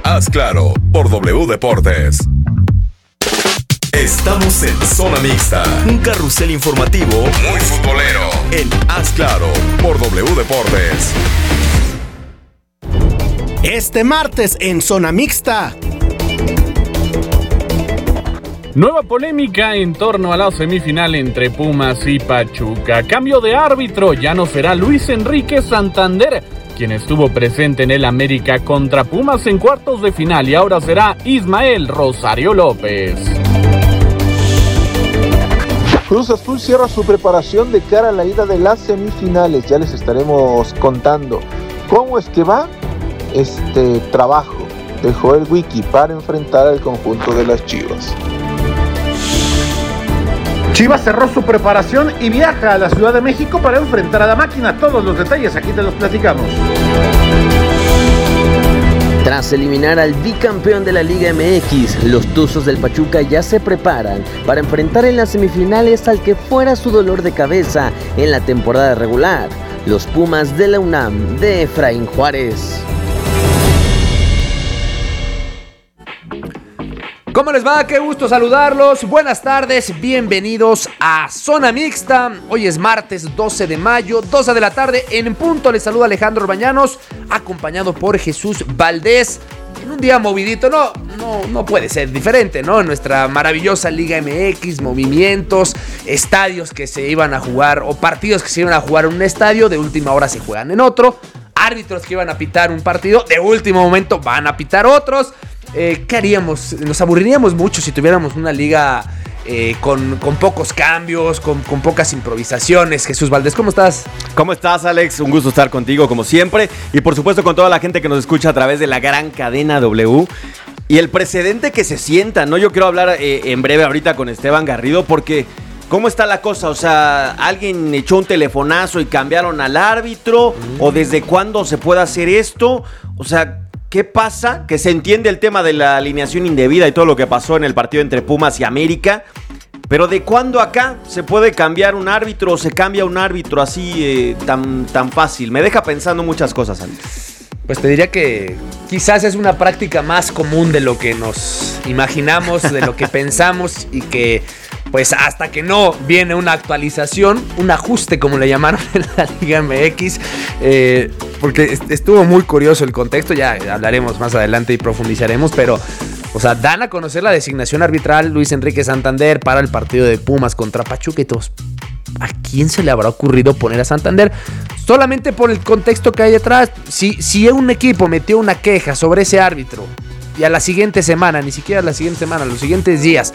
Haz Claro por W Deportes. Estamos en Zona Mixta, un carrusel informativo muy futbolero en Haz Claro por W Deportes. Este martes en Zona Mixta. Nueva polémica en torno a la semifinal entre Pumas y Pachuca. Cambio de árbitro, ya no será Luis Enrique Santander quien estuvo presente en el América contra Pumas en cuartos de final, y ahora será Ismael Rosario López. Cruz Azul cierra su preparación de cara a la ida de las semifinales. Ya les estaremos contando cómo es que va este trabajo de Joel Wiki para enfrentar al conjunto de las Chivas. Chivas cerró su preparación y viaja a la Ciudad de México para enfrentar a la máquina. Todos los detalles aquí te los platicamos. Tras eliminar al bicampeón de la Liga MX, los Tuzos del Pachuca ya se preparan para enfrentar en las semifinales al que fuera su dolor de cabeza en la temporada regular, los Pumas de la UNAM de Efraín Juárez. ¿Cómo les va? Qué gusto saludarlos. Buenas tardes, bienvenidos a Zona Mixta. Hoy es martes 12 de mayo, 12 de la tarde. En punto les saluda Alejandro Orbañanos, acompañado por Jesús Valdés. En un día movidito, no puede ser diferente, ¿no? En nuestra maravillosa Liga MX, movimientos, estadios que se iban a jugar o partidos que se iban a jugar en un estadio, de última hora se juegan en otro. Árbitros que iban a pitar un partido, de último momento van a pitar otros. ¿Qué haríamos? Nos aburriríamos mucho si tuviéramos una liga con pocos cambios, con pocas improvisaciones. Jesús Valdés, ¿cómo estás? ¿Cómo estás, Alex? Un gusto estar contigo, como siempre. Y por supuesto con toda la gente que nos escucha a través de la gran cadena W. Y el precedente que se sienta, ¿no? Yo quiero hablar en breve ahorita con Esteban Garrido, porque ¿cómo está la cosa? O sea, ¿alguien echó un telefonazo y cambiaron al árbitro? ¿O desde cuándo se puede hacer esto? O sea, ¿qué pasa? Que se entiende el tema de la alineación indebida y todo lo que pasó en el partido entre Pumas y América, pero ¿de cuándo acá se puede cambiar un árbitro o se cambia un árbitro así tan fácil? Me deja pensando muchas cosas antes. Pues te diría que quizás es una práctica más común de lo que nos imaginamos, de lo que pensamos, y que pues hasta que no viene una actualización, un ajuste como le llamaron en la Liga MX, porque estuvo muy curioso el contexto, ya hablaremos más adelante y profundizaremos, pero o sea, dan a conocer la designación arbitral Luis Enrique Santander para el partido de Pumas contra Pachuca y todos, ¿a quién se le habrá ocurrido poner a Santander? Solamente por el contexto que hay detrás. Si un equipo metió una queja sobre ese árbitro y a la siguiente semana, ni siquiera a la siguiente semana, los siguientes días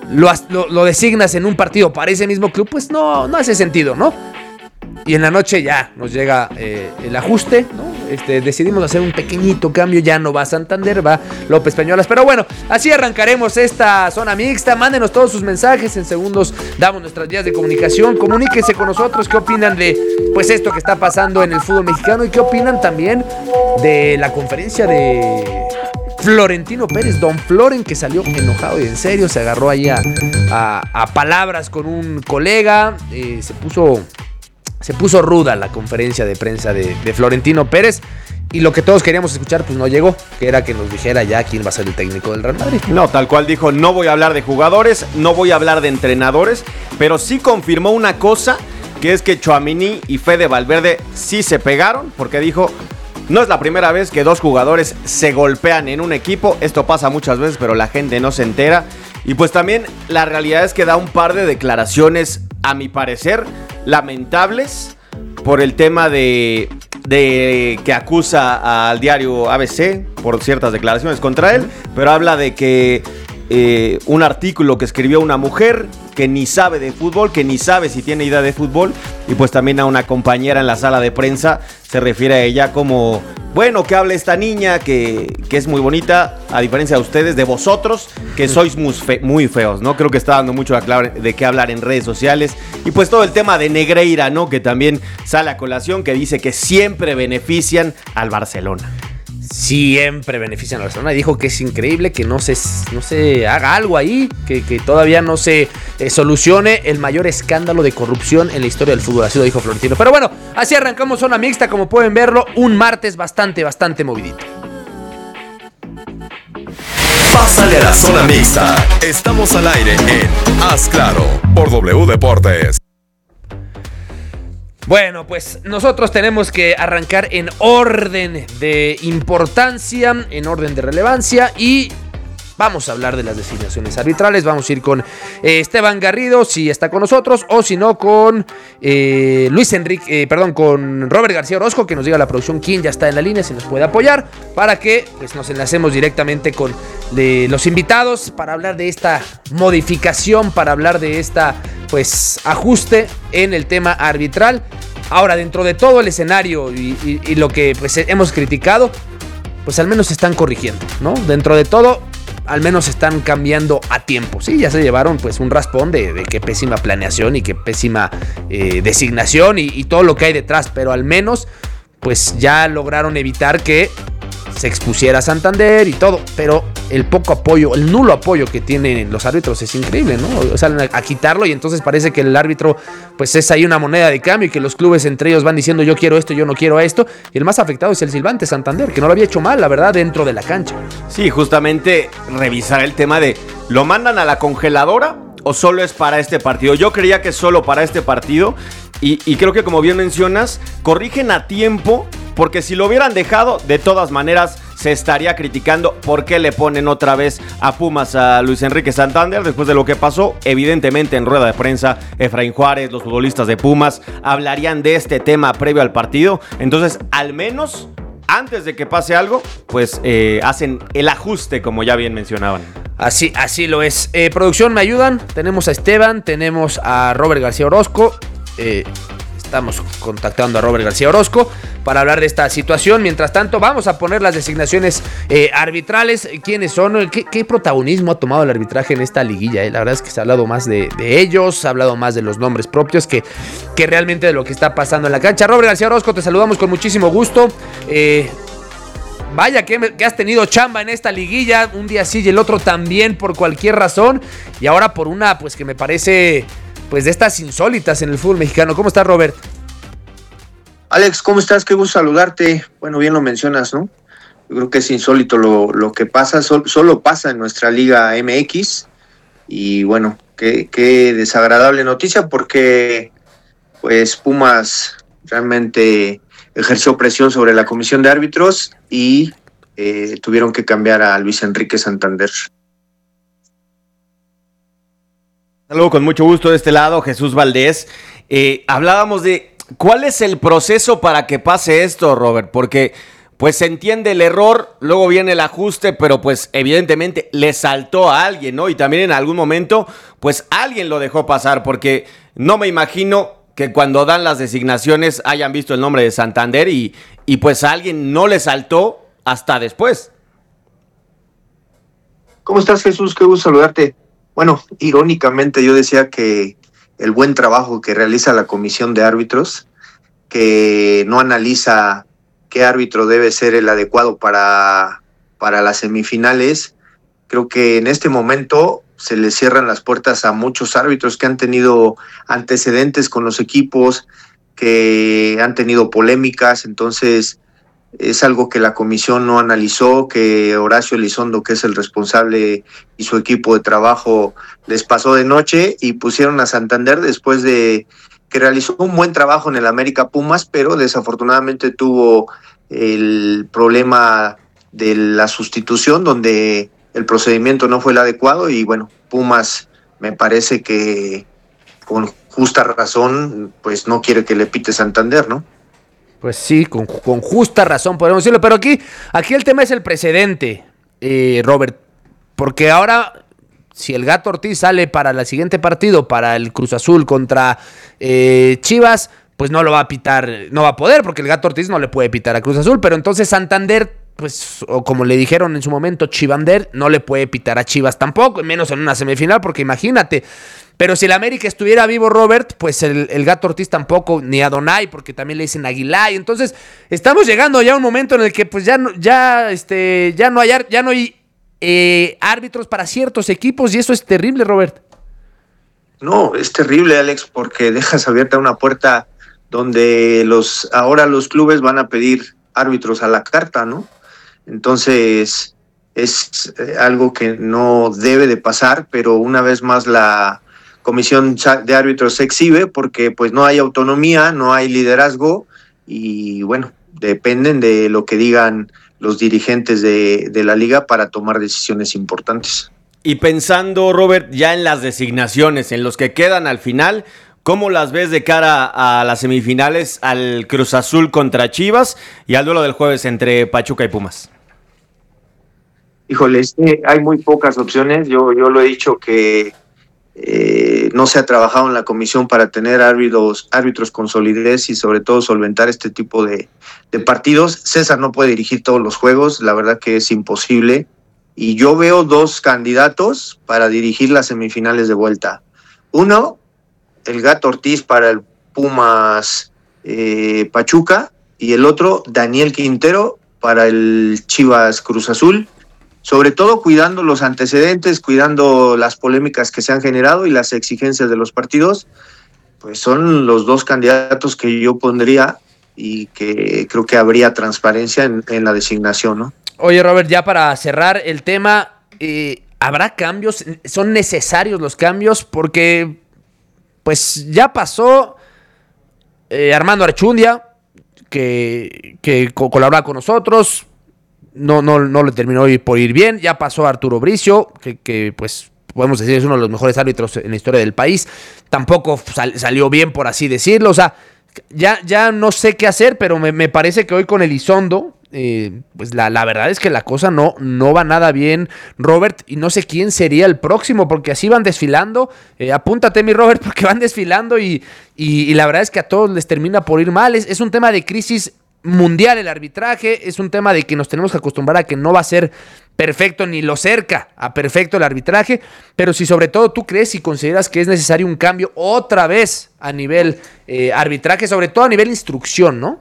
lo designas en un partido para ese mismo club, pues no hace sentido, ¿no? Y en la noche ya nos llega el ajuste, ¿no? Decidimos hacer un pequeñito cambio, ya no va Santander, va López Peñuelas. Pero bueno, así arrancaremos esta Zona Mixta. Mándenos todos sus mensajes, en segundos damos nuestras vías de comunicación. Comuníquense con nosotros, qué opinan de pues esto que está pasando en el fútbol mexicano y qué opinan también de la conferencia de Florentino Pérez, Don Floren, que salió enojado y en serio, se agarró ahí a palabras con un colega, se puso ruda la conferencia de prensa de Florentino Pérez, y lo que todos queríamos escuchar pues no llegó, que era que nos dijera ya quién va a ser el técnico del Real Madrid. No, tal cual dijo, no voy a hablar de jugadores, no voy a hablar de entrenadores, pero sí confirmó una cosa, que es que Tchouaméni y Fede Valverde sí se pegaron, porque dijo: no es la primera vez que dos jugadores se golpean en un equipo, esto pasa muchas veces, pero la gente no se entera. Y pues también la realidad es que da un par de declaraciones, a mi parecer, lamentables, por el tema de que acusa al diario ABC por ciertas declaraciones contra él, pero habla de que un artículo que escribió una mujer que ni sabe de fútbol, que ni sabe si tiene idea de fútbol, y pues también a una compañera en la sala de prensa se refiere a ella como: bueno, que hable esta niña que es muy bonita, a diferencia de ustedes, de vosotros, que sois muy feos, ¿no? Creo que está dando mucho de qué hablar en redes sociales. Y pues todo el tema de Negreira, ¿no? Que también sale a colación, que dice que siempre benefician al Barcelona. Siempre benefician a Barcelona. Dijo que es increíble que no se haga algo ahí, que todavía no se solucione el mayor escándalo de corrupción en la historia del fútbol. Así lo dijo Florentino. Pero bueno, así arrancamos Zona Mixta, como pueden verlo, un martes bastante movidito. Zona Mixta. Estamos al aire en Haz Claro por W Deportes. Bueno, pues nosotros tenemos que arrancar en orden de importancia, en orden de relevancia y vamos a hablar de las designaciones arbitrales. Vamos a ir con Esteban Garrido, si está con nosotros, o si no, con con Robert García Orozco, que nos diga la producción quién ya está en la línea, si nos puede apoyar, para que pues, nos enlacemos directamente con los invitados para hablar de esta modificación, para hablar de esta pues ajuste en el tema arbitral. Ahora, dentro de todo el escenario y lo que pues hemos criticado, pues al menos se están corrigiendo, ¿no? Dentro de todo, al menos están cambiando a tiempo. Sí, ya se llevaron pues un raspón de qué pésima planeación y qué pésima designación y todo lo que hay detrás, pero al menos pues ya lograron evitar que se expusiera a Santander y todo, pero el poco apoyo, el nulo apoyo que tienen los árbitros es increíble, ¿no? Salen a quitarlo y entonces parece que el árbitro pues es ahí una moneda de cambio y que los clubes entre ellos van diciendo yo quiero esto, yo no quiero esto, y el más afectado es el silbante Santander, que no lo había hecho mal, la verdad, dentro de la cancha. Sí, justamente revisar el tema de ¿lo mandan a la congeladora o solo es para este partido? Yo creía que solo para este partido y creo que, como bien mencionas, corrigen a tiempo, porque si lo hubieran dejado, de todas maneras se estaría criticando por qué le ponen otra vez a Pumas a Luis Enrique Santander después de lo que pasó. Evidentemente, en rueda de prensa, Efraín Juárez, los futbolistas de Pumas hablarían de este tema previo al partido. Entonces, al menos antes de que pase algo, pues hacen el ajuste, como ya bien mencionaban. Así lo es. Producción, ¿me ayudan? Tenemos a Esteban, tenemos a Robert García Orozco. Estamos contactando a Robert García Orozco para hablar de esta situación. Mientras tanto, vamos a poner las designaciones arbitrales. ¿Quiénes son? ¿Qué protagonismo ha tomado el arbitraje en esta liguilla? La verdad es que se ha hablado más de ellos, se ha hablado más de los nombres propios que realmente de lo que está pasando en la cancha. Robert García Orozco, te saludamos con muchísimo gusto. Vaya que has tenido chamba en esta liguilla, un día sí y el otro también por cualquier razón, y ahora por una pues que me parece pues de estas insólitas en el fútbol mexicano. ¿Cómo estás, Robert? Alex, ¿cómo estás? Qué gusto saludarte. Bueno, bien lo mencionas, ¿no? Yo creo que es insólito lo que pasa, solo pasa en nuestra Liga MX, y bueno, qué desagradable noticia, porque pues Pumas realmente ejerció presión sobre la comisión de árbitros y tuvieron que cambiar a Luis Enrique Santander. Saludo con mucho gusto de este lado, Jesús Valdés. Hablábamos de cuál es el proceso para que pase esto, Robert, porque pues se entiende el error, luego viene el ajuste, pero pues evidentemente le saltó a alguien, ¿no? Y también en algún momento pues alguien lo dejó pasar, porque no me imagino que cuando dan las designaciones hayan visto el nombre de Santander y pues a alguien no le saltó hasta después. ¿Cómo estás, Jesús? Qué gusto saludarte. Bueno, irónicamente yo decía que el buen trabajo que realiza la comisión de árbitros, que no analiza qué árbitro debe ser el adecuado para las semifinales, creo que en este momento se les cierran las puertas a muchos árbitros que han tenido antecedentes con los equipos, que han tenido polémicas. Entonces es algo que la comisión no analizó, que Horacio Elizondo, que es el responsable, y su equipo de trabajo les pasó de noche y pusieron a Santander después de que realizó un buen trabajo en el América Pumas, pero desafortunadamente tuvo el problema de la sustitución, donde el procedimiento no fue el adecuado, y bueno, Pumas me parece que con justa razón pues no quiere que le pite Santander, ¿no? Pues sí, con justa razón podemos decirlo, pero aquí el tema es el precedente, Robert, porque ahora si el Gato Ortiz sale para el siguiente partido, para el Cruz Azul contra Chivas, pues no lo va a pitar, no va a poder, porque el Gato Ortiz no le puede pitar a Cruz Azul, pero entonces Santander, pues, o como le dijeron en su momento, Chivander, no le puede pitar a Chivas tampoco, menos en una semifinal, porque imagínate. Pero si el América estuviera vivo, Robert, pues el Gato Ortiz tampoco, ni a Donay, porque también le dicen Aguilar. Y entonces estamos llegando ya a un momento en el que pues ya no hay árbitros para ciertos equipos, y eso es terrible, Robert. No, es terrible, Alex, porque dejas abierta una puerta donde ahora los clubes van a pedir árbitros a la carta, ¿no? Entonces es algo que no debe de pasar, pero una vez más la comisión de árbitros se exhibe porque pues no hay autonomía, no hay liderazgo y bueno, dependen de lo que digan los dirigentes de la liga para tomar decisiones importantes. Y pensando, Robert, ya en las designaciones, en los que quedan al final, ¿cómo las ves de cara a las semifinales, al Cruz Azul contra Chivas y al duelo del jueves entre Pachuca y Pumas? Híjole, hay muy pocas opciones. Yo lo he dicho que no se ha trabajado en la comisión para tener árbitros con solidez y sobre todo solventar este tipo de partidos. César no puede dirigir todos los juegos, la verdad que es imposible. Y yo veo 2 candidatos para dirigir las semifinales de vuelta. Uno, el Gato Ortiz para el Pumas Pachuca, y el otro, Daniel Quintero para el Chivas Cruz Azul. Sobre todo cuidando los antecedentes, cuidando las polémicas que se han generado y las exigencias de los partidos, pues son los 2 candidatos que yo pondría y que creo que habría transparencia en la designación, ¿no? Oye, Robert, ya para cerrar el tema, ¿habrá cambios? ¿Son necesarios los cambios? Porque pues ya pasó Armando Archundia, que colaboraba con nosotros. No le terminó por ir bien. Ya pasó Arturo Bricio, que pues podemos decir es uno de los mejores árbitros en la historia del país. Tampoco salió bien, por así decirlo. O sea, ya no sé qué hacer, pero me parece que hoy con Elizondo, pues la verdad es que la cosa no va nada bien, Robert, y no sé quién sería el próximo, porque así van desfilando. Apúntate, mi Robert, porque van desfilando y la verdad es que a todos les termina por ir mal. Es un tema de crisis mundial el arbitraje, es un tema de que nos tenemos que acostumbrar a que no va a ser perfecto ni lo cerca a perfecto el arbitraje, pero si sobre todo tú crees y consideras que es necesario un cambio otra vez a nivel arbitraje, sobre todo a nivel instrucción, ¿no?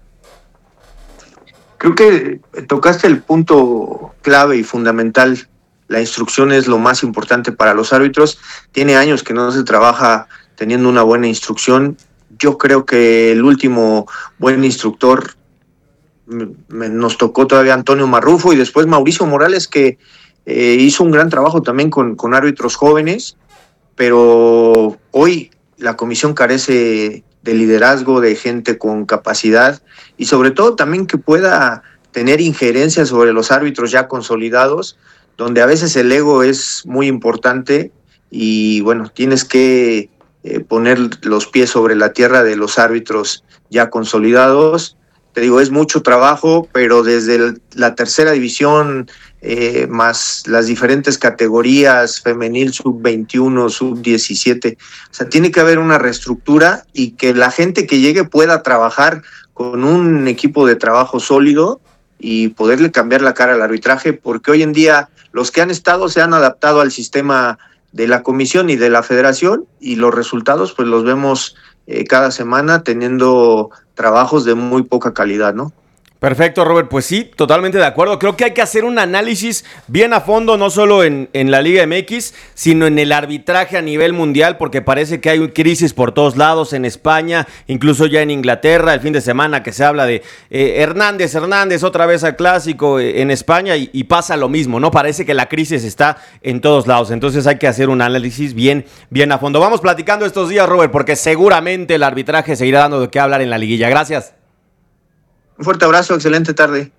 Creo que tocaste el punto clave y fundamental. La instrucción es lo más importante para los árbitros. Tiene años que no se trabaja teniendo una buena instrucción. Yo creo que el último buen instructor nos tocó todavía Antonio Marrufo y después Mauricio Morales, que hizo un gran trabajo también con árbitros jóvenes, pero hoy la comisión carece de liderazgo, de gente con capacidad y sobre todo también que pueda tener injerencia sobre los árbitros ya consolidados, donde a veces el ego es muy importante y bueno, tienes que poner los pies sobre la tierra de los árbitros ya consolidados. Te digo, es mucho trabajo, pero desde la tercera división, más las diferentes categorías, femenil, sub-21, sub-17, o sea, tiene que haber una reestructura y que la gente que llegue pueda trabajar con un equipo de trabajo sólido y poderle cambiar la cara al arbitraje, porque hoy en día los que han estado se han adaptado al sistema de la comisión y de la federación y los resultados pues los vemos cada semana teniendo trabajos de muy poca calidad, ¿no? Perfecto, Robert. Pues sí, totalmente de acuerdo. Creo que hay que hacer un análisis bien a fondo, no solo en la Liga MX, sino en el arbitraje a nivel mundial, porque parece que hay crisis por todos lados, en España, incluso ya en Inglaterra, el fin de semana que se habla de Hernández, otra vez al clásico en España, y pasa lo mismo, ¿no? Parece que la crisis está en todos lados, entonces hay que hacer un análisis bien a fondo. Vamos platicando estos días, Robert, porque seguramente el arbitraje seguirá dando de qué hablar en la liguilla. Gracias. Un fuerte abrazo, excelente tarde.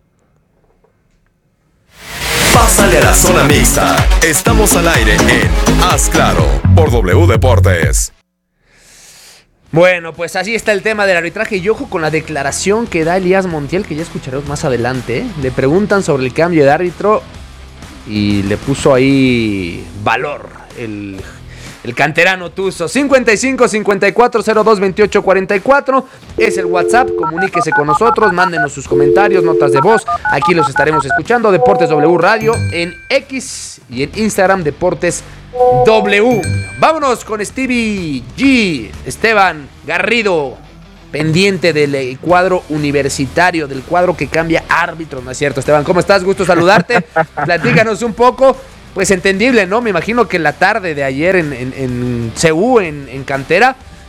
Pásale a la zona mixta. Estamos al aire en Haz Claro por W Deportes. Bueno, pues así está el tema del arbitraje y ojo con la declaración que da Elías Montiel, que ya escucharemos más adelante. Le preguntan sobre el cambio de árbitro y le puso ahí valor el canterano Tuzo. 55-54-02-28-44 es el WhatsApp. Comuníquese con nosotros, mándenos sus comentarios, notas de voz. Aquí los estaremos escuchando. Deportes W Radio en X y en Instagram Deportes W. Vámonos con Stevie G. Esteban Garrido, pendiente del cuadro universitario, del cuadro que cambia árbitros, ¿no es cierto, Esteban? ¿Cómo estás? Gusto saludarte. Platícanos un poco. Pues entendible, ¿no? Me imagino que la tarde de ayer en CU, en Cantera,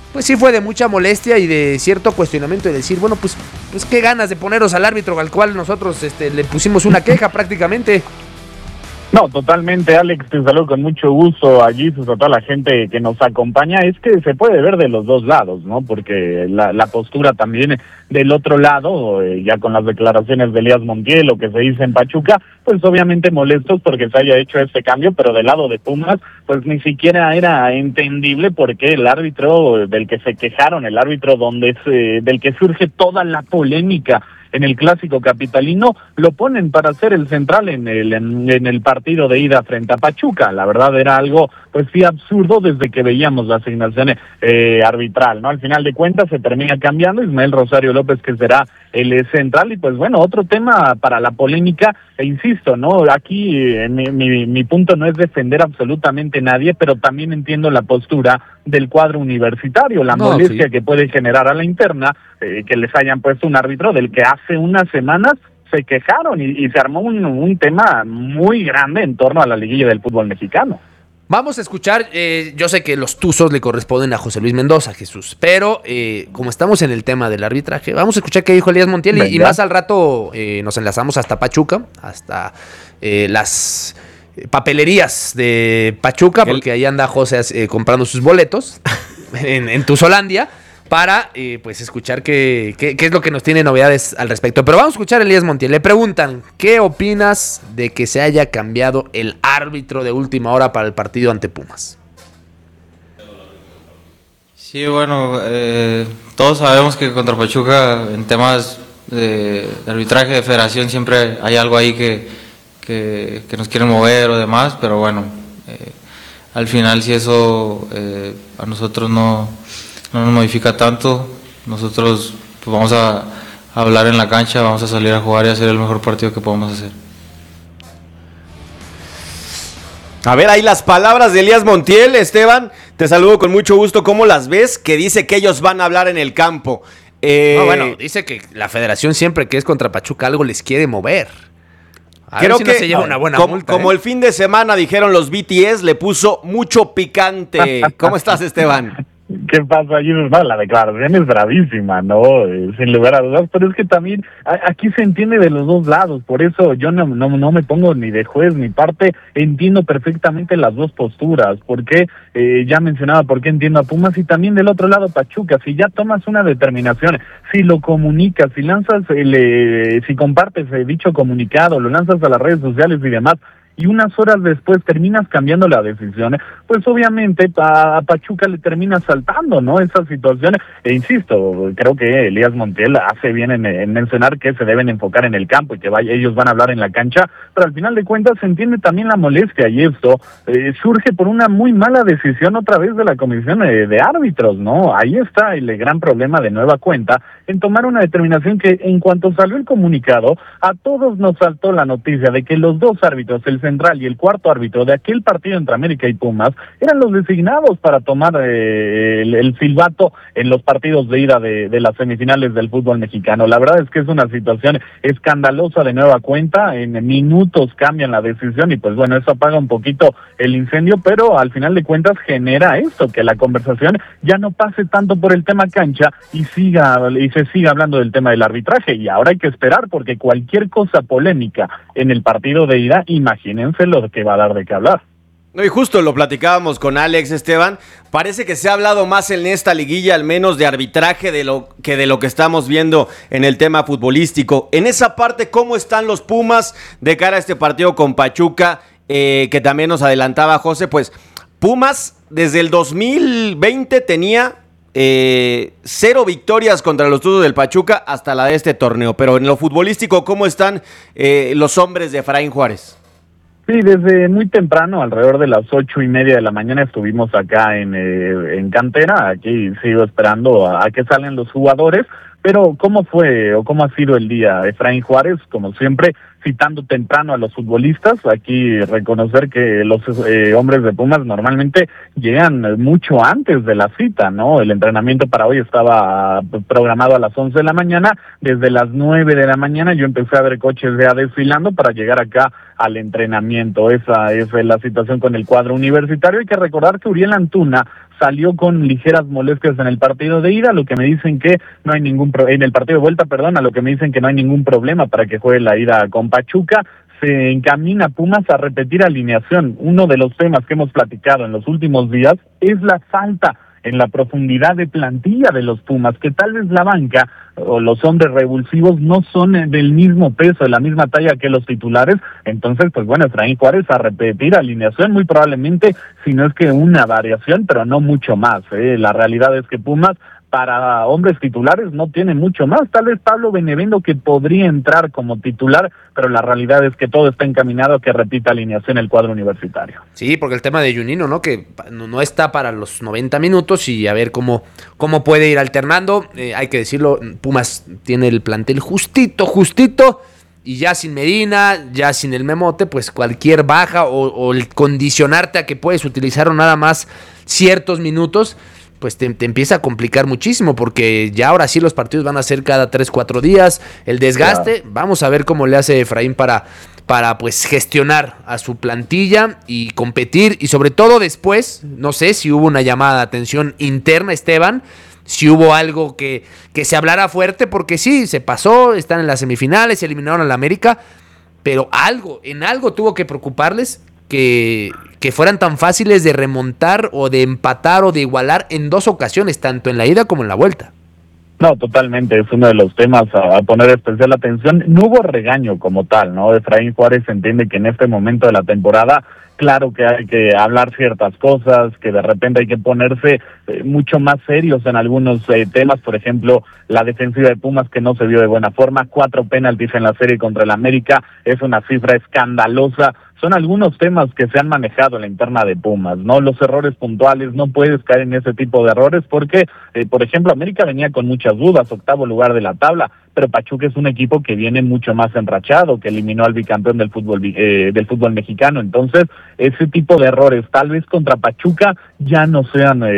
pues sí fue de mucha molestia y de cierto cuestionamiento de decir, bueno, pues qué ganas de poneros al árbitro al cual nosotros le pusimos una queja prácticamente. No, totalmente, Alex, te saludo con mucho gusto allí, a toda la gente que nos acompaña. Es que se puede ver de los dos lados, ¿no? Porque la postura también del otro lado, ya con las declaraciones de Elías Montiel, lo que se dice en Pachuca, pues obviamente molestos porque se haya hecho este cambio, pero del lado de Pumas, pues ni siquiera era entendible porque el árbitro del que se quejaron, el árbitro del que surge toda la polémica en el clásico capitalino, lo ponen para ser el central en el partido de ida frente a Pachuca. La verdad era algo, pues sí, absurdo desde que veíamos la asignación arbitral, ¿no? Al final de cuentas se termina cambiando Ismael Rosario López, que será el central, y pues bueno, otro tema para la polémica, e insisto, ¿no? Aquí mi punto no es defender absolutamente nadie, pero también entiendo la postura del cuadro universitario, la molestia que puede generar a la interna, que les hayan puesto un árbitro del que hace unas semanas se quejaron y se armó un tema muy grande en torno a la liguilla del fútbol mexicano. Vamos a escuchar, yo sé que los tuzos le corresponden a José Luis Mendoza, Jesús, pero como estamos en el tema del arbitraje, vamos a escuchar qué dijo Elías Montiel y más al rato nos enlazamos hasta Pachuca, hasta las papelerías de Pachuca, porque ahí anda José comprando sus boletos en Tuzolandia, para pues escuchar qué es lo que nos tiene novedades al respecto. Pero vamos a escuchar a Elías Montiel. Le preguntan, ¿qué opinas de que se haya cambiado el árbitro de última hora para el partido ante Pumas? Sí, bueno, todos sabemos que contra Pachuca en temas de arbitraje de federación siempre hay algo ahí que nos quieren mover o demás, pero bueno, al final si eso a nosotros no nos modifica tanto, nosotros pues vamos a hablar en la cancha, vamos a salir a jugar y hacer el mejor partido que podamos hacer. A ver, ahí las palabras de Elías Montiel. Esteban, te saludo con mucho gusto. ¿Cómo las ves? Que dice que ellos van a hablar en el campo. No, bueno, dice que la federación siempre que es contra Pachuca algo les quiere mover. Creo que no se lleva una buena multa, como el fin de semana dijeron los BTS, le puso mucho picante. ¿Cómo estás, Esteban? ¿Qué pasa allí? No, la declaración es bravísima, ¿no? Sin lugar a dudas, pero es que también aquí se entiende de los dos lados, por eso yo no me pongo ni de juez ni parte, entiendo perfectamente las dos posturas, porque ya mencionaba por qué entiendo a Pumas y también del otro lado Pachuca. Si ya tomas una determinación, si lo comunicas, si lanzas, si compartes dicho comunicado, lo lanzas a las redes sociales y demás, y unas horas después terminas cambiando la decisión, pues obviamente a Pachuca le termina saltando, ¿no? Esa situación, e insisto, creo que Elías Montiel hace bien en mencionar que se deben enfocar en el campo y que ellos van a hablar en la cancha, pero al final de cuentas se entiende también la molestia, y esto surge por una muy mala decisión otra vez de la comisión de árbitros, ¿no? Ahí está el gran problema de nueva cuenta, en tomar una determinación que en cuanto salió el comunicado, a todos nos saltó la noticia de que los dos árbitros, el central y el cuarto árbitro de aquel partido entre América y Pumas, eran los designados para tomar el silbato en los partidos de ida de las semifinales del fútbol mexicano. La verdad es que es una situación escandalosa de nueva cuenta, en minutos cambian la decisión y pues bueno, eso apaga un poquito el incendio, pero al final de cuentas genera esto, que la conversación ya no pase tanto por el tema cancha y se siga hablando del tema del arbitraje, y ahora hay que esperar porque cualquier cosa polémica en el partido de ida, imagínense lo que va a dar de qué hablar. No, y justo lo platicábamos con Alex, Esteban, parece que se ha hablado más en esta liguilla, al menos de arbitraje, de lo que estamos viendo en el tema futbolístico. En esa parte, ¿cómo están los Pumas de cara a este partido con Pachuca? Que también nos adelantaba José, pues Pumas desde el 2020 tenía 0 victorias contra los Tuzos del Pachuca hasta la de este torneo, pero en lo futbolístico, ¿cómo están los hombres de Efraín Juárez? Sí, desde muy temprano, alrededor de las 8:30 de la mañana, estuvimos acá en cantera. Aquí sigo esperando a que salen los jugadores. Pero ¿cómo fue o cómo ha sido el día? Efraín Juárez, como siempre, citando temprano a los futbolistas. Aquí reconocer que los hombres de Pumas normalmente llegan mucho antes de la cita, ¿no? El entrenamiento para hoy estaba programado a las 11 de la mañana. Desde las 9 de la mañana yo empecé a ver coches ya desfilando para llegar acá al entrenamiento. Esa es la situación con el cuadro universitario. Hay que recordar que Uriel Antuna salió con ligeras molestias en el partido de ida, lo que me dicen que no hay en el partido de vuelta, perdón, a lo que me dicen que no hay ningún problema para que juegue la ida con Pachuca. Se encamina Pumas a repetir alineación. Uno de los temas que hemos platicado en los últimos días es la falta en la profundidad de plantilla de los Pumas, que tal vez la banca o los hombres revulsivos no son del mismo peso, de la misma talla que los titulares. Entonces, pues bueno, Efraín Juárez a repetir alineación, muy probablemente, si no es que una variación, pero no mucho más. La realidad es que Pumas, para hombres titulares, no tiene mucho más. Tal vez Pablo Benevendo, que podría entrar como titular, pero la realidad es que todo está encaminado a que repita alineación el cuadro universitario. Sí, porque el tema de Juninho, ¿no? Que no está para los 90 minutos y a ver cómo puede ir alternando. Hay que decirlo, Pumas tiene el plantel justito, y ya sin Medina, ya sin el Memote, pues cualquier baja o el condicionarte a que puedes utilizar nada más ciertos minutos, pues te empieza a complicar muchísimo, porque ya ahora sí los partidos van a ser cada 3-4 días, el desgaste, vamos a ver cómo le hace Efraín para pues gestionar a su plantilla y competir, y sobre todo después, no sé si hubo una llamada de atención interna, Esteban, si hubo algo que se hablara fuerte, porque sí, se pasó, están en las semifinales, se eliminaron a la América, pero en algo tuvo que preocuparles que fueran tan fáciles de remontar o de empatar o de igualar en 2 ocasiones, tanto en la ida como en la vuelta. No, totalmente, es uno de los temas a poner especial atención. No hubo regaño como tal, ¿no? Efraín Juárez entiende que en este momento de la temporada, claro que hay que hablar ciertas cosas, que de repente hay que ponerse mucho más serios en algunos temas. Por ejemplo, la defensiva de Pumas, que no se vio de buena forma, 4 penaltis en la serie contra el América, es una cifra escandalosa. Son algunos temas que se han manejado en la interna de Pumas, ¿no? Los errores puntuales, no puedes caer en ese tipo de errores porque, por ejemplo, América venía con muchas dudas, 8º lugar de la tabla, pero Pachuca es un equipo que viene mucho más enrachado, que eliminó al bicampeón del fútbol mexicano. Entonces, ese tipo de errores, tal vez contra Pachuca, ya no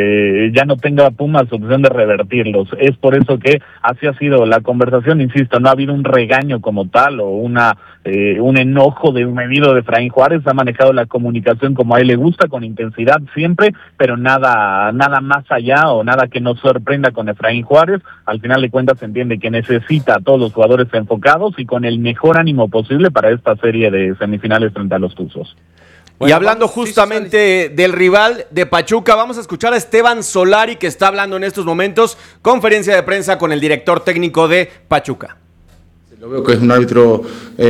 tenga Pumas opción de revertirlos. Es por eso que así ha sido la conversación, insisto, no ha habido un regaño como tal o un enojo medido de Efraín Juárez. Ha manejado la comunicación como a él le gusta, con intensidad siempre, pero nada más allá o nada que nos sorprenda con Efraín Juárez. Al final de cuentas se entiende que necesita a todos los jugadores enfocados y con el mejor ánimo posible para esta serie de semifinales frente a los Tuzos. Bueno, y hablando justamente del rival de Pachuca, vamos a escuchar a Esteban Solari, que está hablando en estos momentos, conferencia de prensa con el director técnico de Pachuca. Lo veo que es un árbitro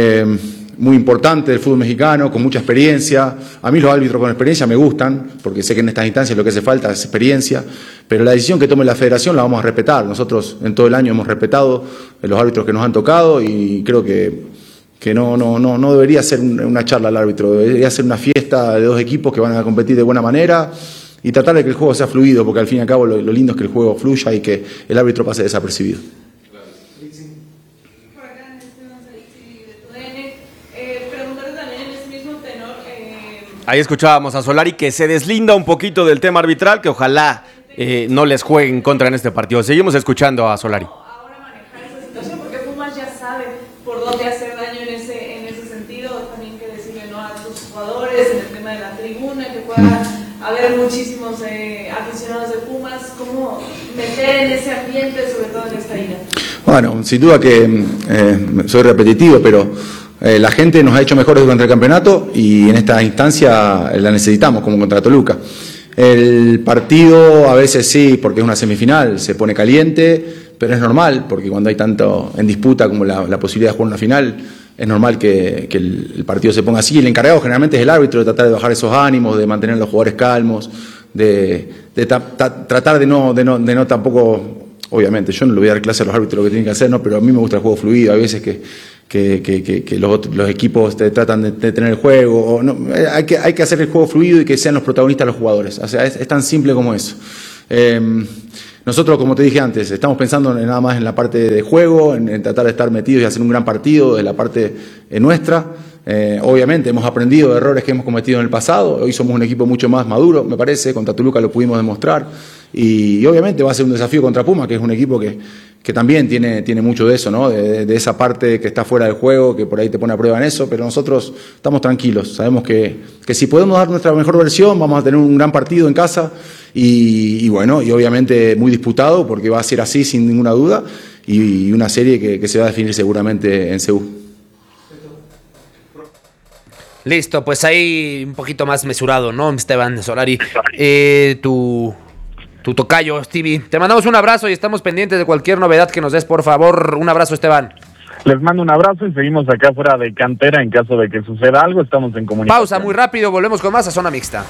muy importante del fútbol mexicano, con mucha experiencia. A mí los árbitros con experiencia me gustan, porque sé que en estas instancias lo que hace falta es experiencia, pero la decisión que tome la federación la vamos a respetar. Nosotros en todo el año hemos respetado los árbitros que nos han tocado y creo que no debería ser una charla al árbitro, debería ser una fiesta de 2 equipos que van a competir de buena manera y tratar de que el juego sea fluido, porque al fin y al cabo lo lindo es que el juego fluya y que el árbitro pase desapercibido. Ahí escuchábamos a Solari, que se deslinda un poquito del tema arbitral, que ojalá no les juegue en contra en este partido. Seguimos escuchando a Solari. Ahora manejar esa situación, porque Pumas ya sabe por dónde hacer daño en ese sentido. También que decirle no a sus jugadores en el tema de la tribuna, que pueda haber muchísimos aficionados de Pumas. ¿Cómo meter en ese ambiente, sobre todo en esta ida? Bueno, sin duda que soy repetitivo, pero la gente nos ha hecho mejores durante el campeonato y en esta instancia la necesitamos, como contra Toluca. El partido a veces sí, porque es una semifinal, se pone caliente, pero es normal, porque cuando hay tanto en disputa como la posibilidad de jugar una final, es normal que el partido se ponga así. El encargado generalmente es el árbitro, de tratar de bajar esos ánimos, de mantener a los jugadores calmos, de tratar de no tampoco, obviamente, yo no le voy a dar clase a los árbitros lo que tienen que hacer, ¿no? Pero a mí me gusta el juego fluido. Hay veces que los equipos tratan de tener el juego, o no, hay que hacer el juego fluido y que sean los protagonistas los jugadores. O sea, es tan simple como eso. Nosotros, como te dije antes, estamos pensando nada más en la parte de juego, en tratar de estar metidos y hacer un gran partido de la parte nuestra. Obviamente hemos aprendido de errores que hemos cometido en el pasado. Hoy somos un equipo mucho más maduro, me parece. Contra Toluca lo pudimos demostrar. Y obviamente va a ser un desafío contra Puma, que es un equipo también tiene mucho de eso, ¿no? De esa parte que está fuera del juego, que por ahí te pone a prueba en eso, pero nosotros estamos tranquilos, sabemos que si podemos dar nuestra mejor versión, vamos a tener un gran partido en casa y bueno, y obviamente muy disputado, porque va a ser así sin ninguna duda, y una serie que se va a definir seguramente en Seúl. Listo, pues ahí un poquito más mesurado, ¿no, Esteban Solari? Tu tocayo, Stevie. Te mandamos un abrazo y estamos pendientes de cualquier novedad que nos des, por favor. Un abrazo, Esteban. Les mando un abrazo y seguimos acá fuera de cantera en caso de que suceda algo. Estamos en comunicación. Pausa muy rápido, volvemos con más a Zona Mixta.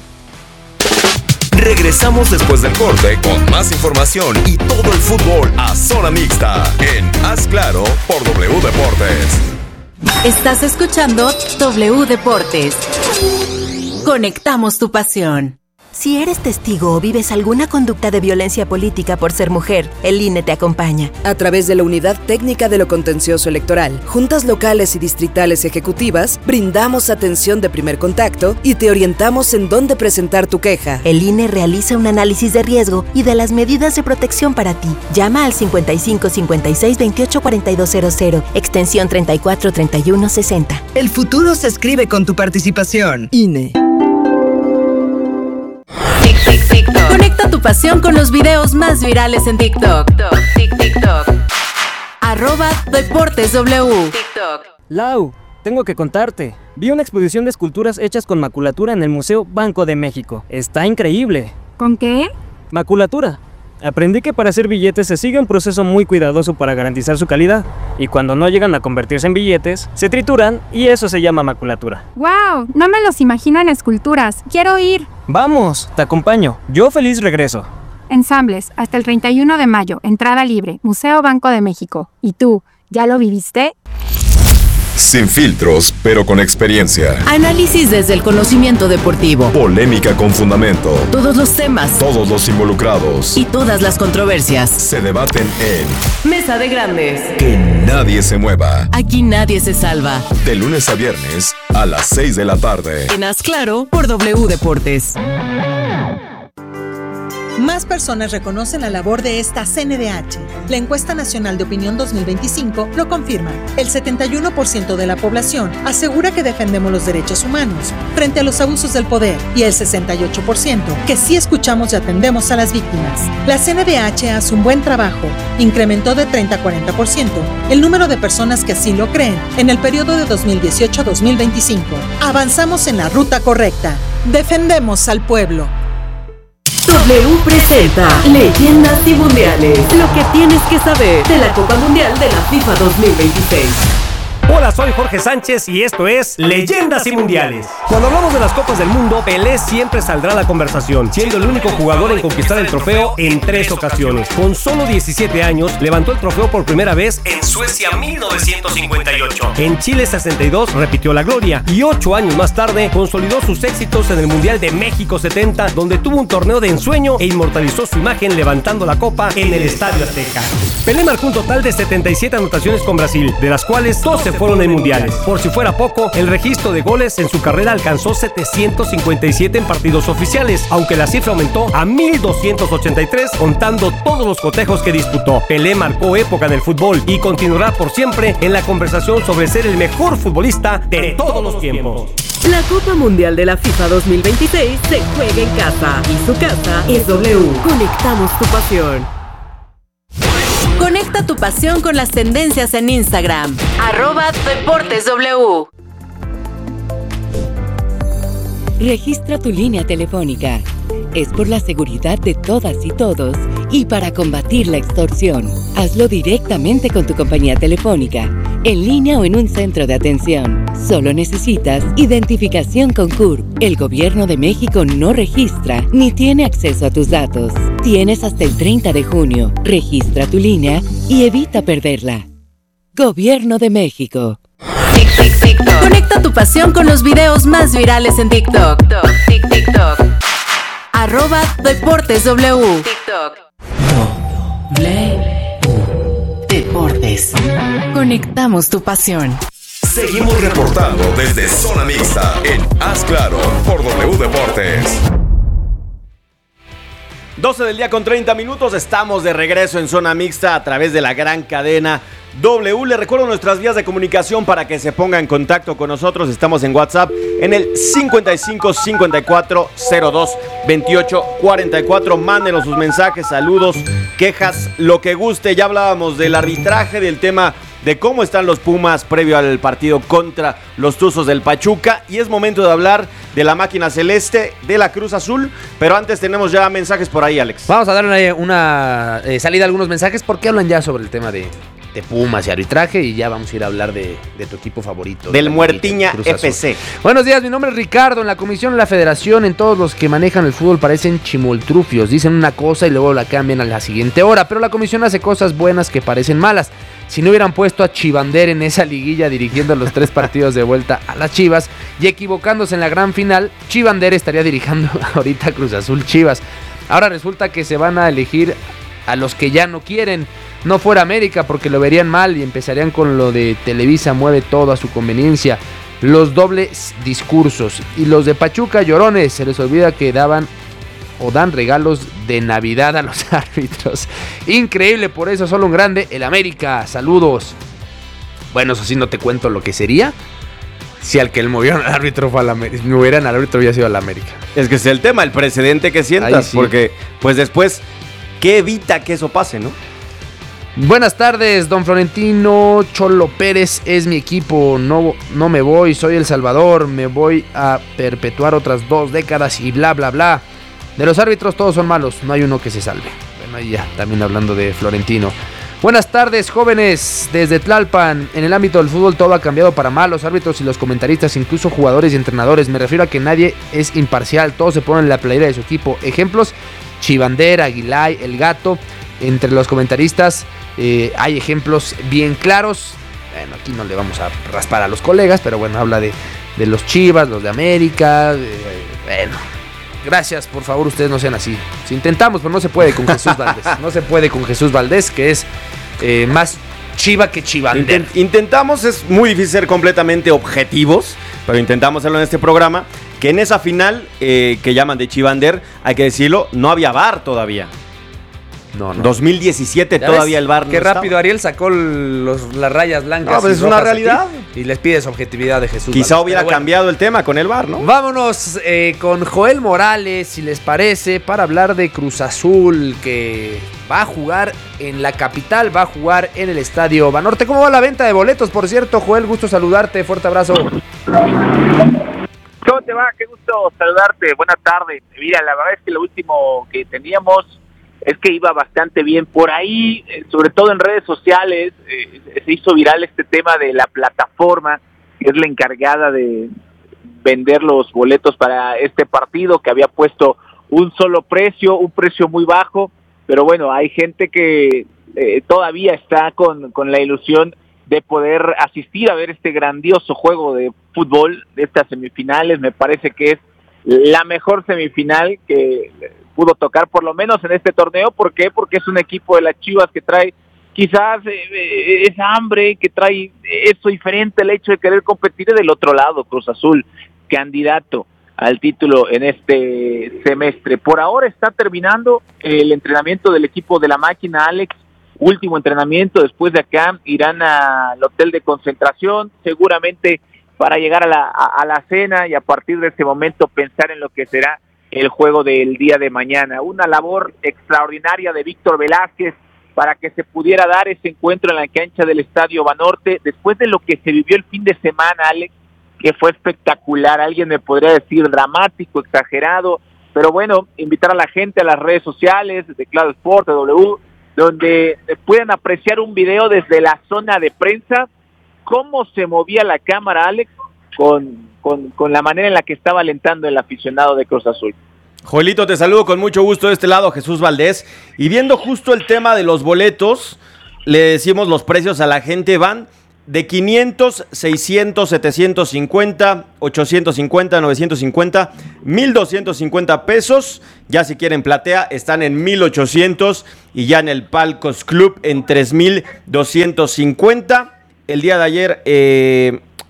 Regresamos después del corte con más información y todo el fútbol a Zona Mixta en Haz Claro por W Deportes. Estás escuchando W Deportes. Conectamos tu pasión. Si eres testigo o vives alguna conducta de violencia política por ser mujer, el INE te acompaña. A través de la Unidad Técnica de lo Contencioso Electoral, juntas locales y distritales ejecutivas, brindamos atención de primer contacto y te orientamos en dónde presentar tu queja. El INE realiza un análisis de riesgo y de las medidas de protección para ti. Llama al 55 56 28 4200, extensión 34 31 60. El futuro se escribe con tu participación. INE. Conecta tu pasión con los videos más virales en TikTok. @DeportesW. Lau, tengo que contarte. Vi una exposición de esculturas hechas con maculatura en el Museo Banco de México. Está increíble. ¿Con qué? Maculatura. Aprendí que para hacer billetes se sigue un proceso muy cuidadoso para garantizar su calidad. Y cuando no llegan a convertirse en billetes, se trituran y eso se llama maculatura. ¡Wow! No me los imagino en esculturas. ¡Quiero ir! Vamos, te acompaño. Yo feliz regreso. Ensambles, hasta el 31 de mayo, entrada libre, Museo Banco de México. ¿Y tú, ya lo viviste? Sin filtros, pero con experiencia. Análisis desde el conocimiento deportivo. Polémica con fundamento. Todos los temas. Todos los involucrados. Y todas las controversias. Se debaten en Mesa de Grandes. Que nadie se mueva. Aquí nadie se salva. De lunes a viernes a las 6 de la tarde. En Haz Claro por W Deportes. Más personas reconocen la labor de esta CNDH. La Encuesta Nacional de Opinión 2025 lo confirma. El 71% de la población asegura que defendemos los derechos humanos frente a los abusos del poder y el 68% que sí escuchamos y atendemos a las víctimas. La CNDH hace un buen trabajo. Incrementó de 30 a 40% el número de personas que así lo creen en el periodo de 2018 a 2025. Avanzamos en la ruta correcta. Defendemos al pueblo. W presenta Leyendas y Mundiales. Lo que tienes que saber de la Copa Mundial de la FIFA 2026. Hola, soy Jorge Sánchez y esto es Leyendas y Mundiales. Cuando hablamos de las Copas del Mundo, Pelé siempre saldrá a la conversación, siendo el único jugador en conquistar el trofeo en 3 ocasiones. Con solo 17 años, levantó el trofeo por primera vez en Suecia 1958. En Chile 62 repitió la gloria y 8 años más tarde consolidó sus éxitos en el Mundial de México 70, donde tuvo un torneo de ensueño e inmortalizó su imagen levantando la copa en el Estadio Azteca. Pelé marcó un total de 77 anotaciones con Brasil, de las cuales 12 fueron en mundiales. Por si fuera poco, el registro de goles en su carrera alcanzó 757 en partidos oficiales, aunque la cifra aumentó a 1,283 contando todos los cotejos que disputó. Pelé marcó época en el fútbol y continuará por siempre en la conversación sobre ser el mejor futbolista de todos los tiempos. La Copa Mundial de la FIFA 2026 se juega en casa y su casa es W. Conectamos tu pasión. Conecta tu pasión con las tendencias en Instagram. @DeportesW. Registra tu línea telefónica. Es por la seguridad de todas y todos y para combatir la extorsión. Hazlo directamente con tu compañía telefónica, en línea o en un centro de atención. Solo necesitas identificación con CURP. El Gobierno de México no registra ni tiene acceso a tus datos. Tienes hasta el 30 de junio. Registra tu línea y evita perderla. Gobierno de México. Conecta tu pasión con los videos más virales en TikTok. @DeportesW. Deportes. Conectamos tu pasión. Seguimos reportando desde Zona Mixta en Haz Claro por W Deportes. 12 del día con 30 minutos, estamos de regreso en Zona Mixta a través de la gran cadena W. Les recuerdo nuestras vías de comunicación para que se ponga en contacto con nosotros. Estamos en WhatsApp en el 55 54 02 28 44. Mándenos sus mensajes, saludos, quejas, lo que guste. Ya hablábamos del arbitraje, del tema de cómo están los Pumas previo al partido contra los Tuzos del Pachuca. Y es momento de hablar de la máquina celeste, de la Cruz Azul. Pero antes tenemos ya mensajes por ahí, Alex. Vamos a dar una salida a algunos mensajes porque hablan ya sobre el tema de Pumas y arbitraje. Y ya vamos a ir a hablar de tu equipo favorito. Del Muertiña FC. Buenos días, mi nombre es Ricardo. En la comisión de la federación, en todos los que manejan el fútbol parecen chimoltrufios. Dicen una cosa y luego la cambian a la siguiente hora. Pero la comisión hace cosas buenas que parecen malas. Si no hubieran puesto a Chivander en esa liguilla dirigiendo los 3 partidos de vuelta a las Chivas y equivocándose en la gran final, Chivander estaría dirigiendo ahorita Cruz Azul Chivas. Ahora resulta que se van a elegir a los que ya no quieren. No fuera América porque lo verían mal y empezarían con lo de Televisa mueve todo a su conveniencia. Los dobles discursos. Y los de Pachuca llorones, se les olvida que daban o dan regalos de Navidad a los árbitros. Increíble, por eso solo un grande, el América. Saludos. Bueno, eso sí, no te cuento lo que sería si al que le movieron al árbitro fue al América. Movieran al árbitro hubiera sido al América. Es que es el tema, el precedente que sientas. Sí. Porque pues después, ¿qué evita que eso pase, no? Buenas tardes, don Florentino. Cholo Pérez es mi equipo. No me voy, soy El Salvador. Me voy a perpetuar otras 2 décadas y bla, bla, bla. De los árbitros todos son malos, no hay uno que se salve. Bueno, ahí ya, también hablando de Florentino. Buenas tardes, jóvenes, desde Tlalpan. En el ámbito del fútbol todo ha cambiado para mal. Los árbitros y los comentaristas, incluso jugadores y entrenadores. Me refiero a que nadie es imparcial, todos se ponen la playera de su equipo. Ejemplos, Chivander, Aguilay, El Gato. Entre los comentaristas hay ejemplos bien claros. Bueno, aquí no le vamos a raspar a los colegas, pero bueno, habla de los Chivas, los de América. Bueno, gracias, por favor, ustedes no sean así. Si intentamos, pero no se puede con Jesús Valdés. No se puede con Jesús Valdés, que es más Chiva que Chivander. Intentamos, es muy difícil ser completamente objetivos, pero intentamos hacerlo en este programa. Que en esa final que llaman de Chivander, hay que decirlo, no había VAR todavía. No. 2017 todavía el VAR no Qué estaba. Rápido Ariel sacó las rayas blancas. No, pues es una realidad. Y les pides objetividad de Jesús. Quizá hubiera cambiado el tema con el VAR, ¿no? Vámonos con Joel Morales, si les parece, para hablar de Cruz Azul, que va a jugar en la capital, va a jugar en el Estadio Banorte. ¿Cómo va la venta de boletos? Por cierto, Joel, gusto saludarte, fuerte abrazo. ¿Cómo te va? Qué gusto saludarte, buena tarde. Mira, la verdad es que lo último que teníamos es que iba bastante bien por ahí, sobre todo en redes sociales, se hizo viral este tema de la plataforma, que es la encargada de vender los boletos para este partido, que había puesto un solo precio, un precio muy bajo, pero bueno, hay gente que todavía está con la ilusión de poder asistir a ver este grandioso juego de fútbol de estas semifinales. Me parece que es la mejor semifinal que pudo tocar por lo menos en este torneo. ¿Por qué? Porque es un equipo de las Chivas que trae quizás esa hambre, que trae eso diferente, el hecho de querer competir. Del otro lado, Cruz Azul, candidato al título en este semestre. Por ahora está terminando el entrenamiento del equipo de la máquina, Alex. Último entrenamiento, después de acá irán al hotel de concentración, seguramente para llegar a la cena y a partir de ese momento pensar en lo que será el juego del día de mañana. Una labor extraordinaria de Víctor Velázquez para que se pudiera dar ese encuentro en la cancha del Estadio Banorte, después de lo que se vivió el fin de semana, Alex, que fue espectacular. Alguien me podría decir dramático, exagerado, pero bueno, invitar a la gente a las redes sociales de Claro Sport, de W, donde pueden apreciar un video desde la zona de prensa, cómo se movía la cámara, Alex, con la manera en la que estaba alentando el aficionado de Cruz Azul. Joelito, te saludo con mucho gusto de este lado, Jesús Valdés. Y viendo justo el tema de los boletos, le decimos los precios a la gente, van de 500, 600, 750, 850, 950, 1,250 pesos. Ya si quieren platea, están en 1,800 y ya en el Palcos Club en 3,250. El día de ayer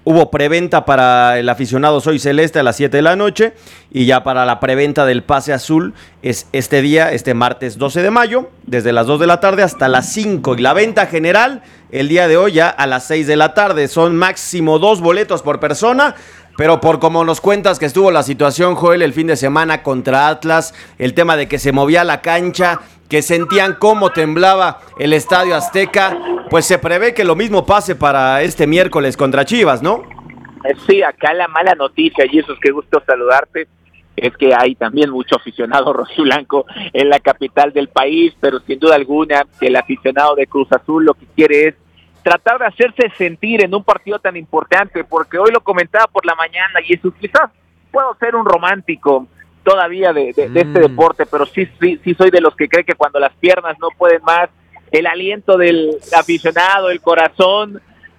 Hubo preventa para el aficionado Soy Celeste a las 7 de la noche y ya para la preventa del pase azul es este martes 12 de mayo, desde las 2 de la tarde hasta las 5. Y la venta general el día de hoy ya a las 6 de la tarde. Son máximo 2 boletos por persona, pero por como nos cuentas que estuvo la situación, Joel, el fin de semana contra Atlas, el tema de que se movía la cancha, que sentían cómo temblaba el Estadio Azteca, pues se prevé que lo mismo pase para este miércoles contra Chivas, ¿no? Sí, acá la mala noticia, y eso es que gusto saludarte, es que hay también mucho aficionado rojiblanco en la capital del país, pero sin duda alguna que el aficionado de Cruz Azul lo que quiere es tratar de hacerse sentir en un partido tan importante, porque hoy lo comentaba por la mañana, y eso quizás puedo ser un romántico todavía de este deporte, pero sí soy de los que cree que cuando las piernas no pueden más, el aliento del aficionado, el corazón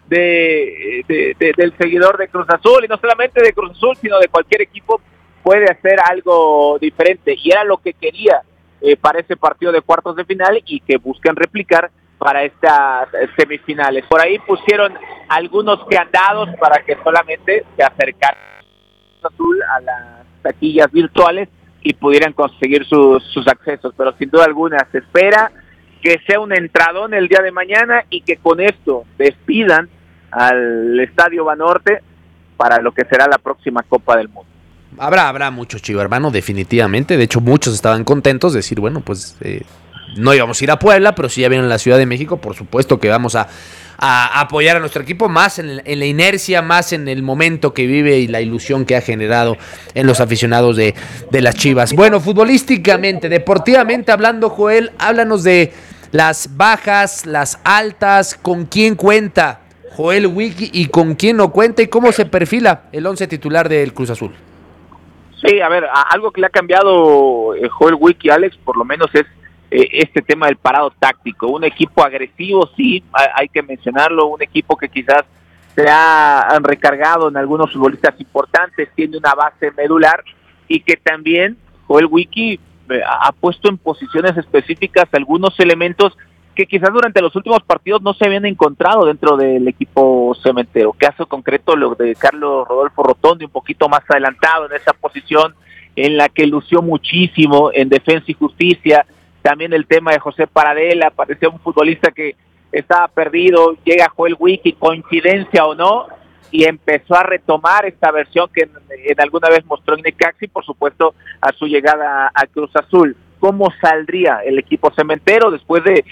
del seguidor de Cruz Azul, y no solamente de Cruz Azul, sino de cualquier equipo, puede hacer algo diferente, y era lo que quería para ese partido de cuartos de final y que buscan replicar para estas semifinales. Por ahí pusieron algunos candados para que solamente se acercaran Cruz Azul a las taquillas virtuales y pudieran conseguir sus accesos, pero sin duda alguna se espera que sea un entradón el día de mañana y que con esto despidan al Estadio Banorte para lo que será la próxima Copa del Mundo. Habrá mucho chivo, hermano, definitivamente. De hecho, muchos estaban contentos de decir, bueno, pues no íbamos a ir a Puebla, pero si ya vienen a la Ciudad de México, por supuesto que vamos a apoyar a nuestro equipo, más en la inercia, más en el momento que vive y la ilusión que ha generado en los aficionados de las Chivas. Bueno, futbolísticamente, deportivamente hablando, Joel, háblanos de las bajas, las altas, con quién cuenta Joel Wiki y con quién no cuenta y cómo se perfila el 11 titular del Cruz Azul. Sí, a ver, algo que le ha cambiado Joel Wiki, Alex, por lo menos es este tema del parado táctico. Un equipo agresivo, sí, hay que mencionarlo, un equipo que quizás se ha recargado en algunos futbolistas importantes, tiene una base medular y que también Joel Wiki ha puesto en posiciones específicas algunos elementos que quizás durante los últimos partidos no se habían encontrado dentro del equipo cementero. Caso concreto lo de Carlos Rodolfo Rotondi, un poquito más adelantado en esa posición en la que lució muchísimo en Defensa y Justicia. También el tema de José Paradela, parecía un futbolista que estaba perdido, llega Joel Wiki, coincidencia o no, y empezó a retomar esta versión que en alguna vez mostró en Necaxa y por supuesto a su llegada a Cruz Azul. ¿Cómo saldría el equipo cementero después de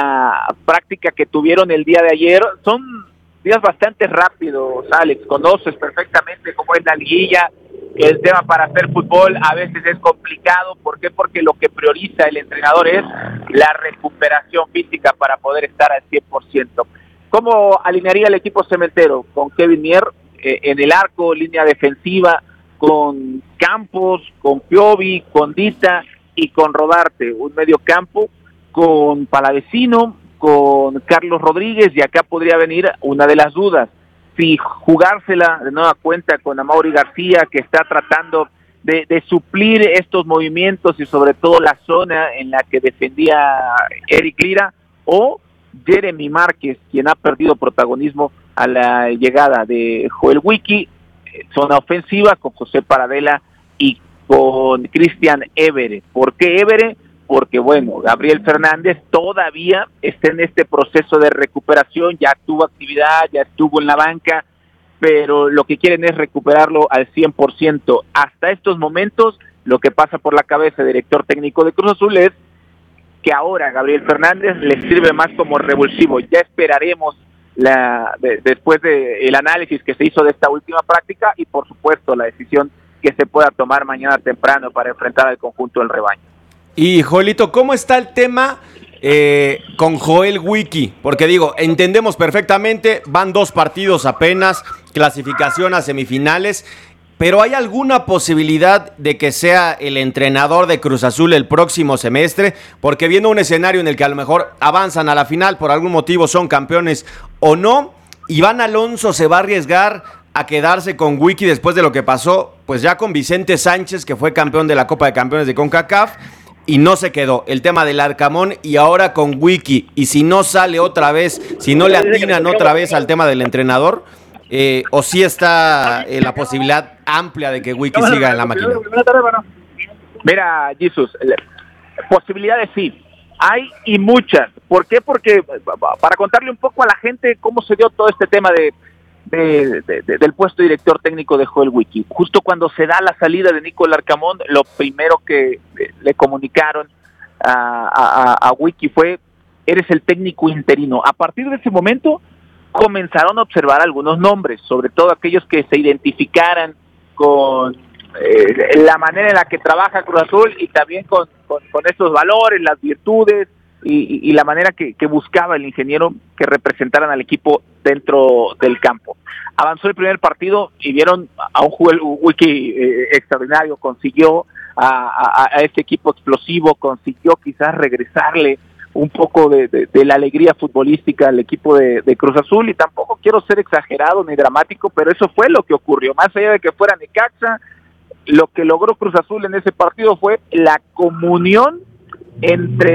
la práctica que tuvieron el día de ayer? Son días bastante rápidos, Alex, conoces perfectamente cómo es la liguilla, el tema para hacer fútbol a veces es complicado. ¿Por qué? Porque lo que prioriza el entrenador es la recuperación física para poder estar al 100%. ¿Cómo alinearía el equipo cementero? Con Kevin Mier en el arco, línea defensiva, con Campos, con Piovi, con Dita y con Rodarte, un medio campo con Palavecino, con Carlos Rodríguez, y acá podría venir una de las dudas, si jugársela de nueva cuenta con Amaury García, que está tratando de suplir estos movimientos y sobre todo la zona en la que defendía Eric Lira, o Jeremy Márquez, quien ha perdido protagonismo a la llegada de Joel Wiki, zona ofensiva con José Paradela y con Cristian Évere. ¿Por qué Évere? Porque, bueno, Gabriel Fernández todavía está en este proceso de recuperación, ya tuvo actividad, ya estuvo en la banca, pero lo que quieren es recuperarlo al 100%. Hasta estos momentos, lo que pasa por la cabeza del director técnico de Cruz Azul es que ahora Gabriel Fernández le sirve más como revulsivo. Ya esperaremos después del análisis que se hizo de esta última práctica y, por supuesto, la decisión que se pueda tomar mañana temprano para enfrentar al conjunto del rebaño. Y Joelito, ¿cómo está el tema con Joel Wiki? Porque digo, entendemos perfectamente, van 2 partidos apenas, clasificación a semifinales, pero ¿hay alguna posibilidad de que sea el entrenador de Cruz Azul el próximo semestre? Porque viendo un escenario en el que a lo mejor avanzan a la final, por algún motivo son campeones o no, Iván Alonso se va a arriesgar a quedarse con Wiki después de lo que pasó, pues ya con Vicente Sánchez, que fue campeón de la Copa de Campeones de CONCACAF, y no se quedó. El tema del Arcamón y ahora con Wiki, y si no sale otra vez, si no le atinan otra vez al tema del entrenador, o sí está la posibilidad amplia de que Wiki siga en la máquina. Mira, Jesús, posibilidades sí, hay y muchas. ¿Por qué? Porque para contarle un poco a la gente cómo se dio todo este tema del puesto de director técnico de Joel Wiki. Justo cuando se da la salida de Nico Larcamón, lo primero que le comunicaron a Wiki fue: eres el técnico interino. A partir de ese momento comenzaron a observar algunos nombres, sobre todo aquellos que se identificaran con la manera en la que trabaja Cruz Azul y también con esos valores, las virtudes y la manera que buscaba el ingeniero que representaran al equipo dentro del campo. Avanzó el primer partido y vieron a un Wiki extraordinario, consiguió a este equipo explosivo, consiguió quizás regresarle un poco de la alegría futbolística al equipo de Cruz Azul, y tampoco quiero ser exagerado ni dramático, pero eso fue lo que ocurrió. Más allá de que fuera Necaxa, lo que logró Cruz Azul en ese partido fue la comunión entre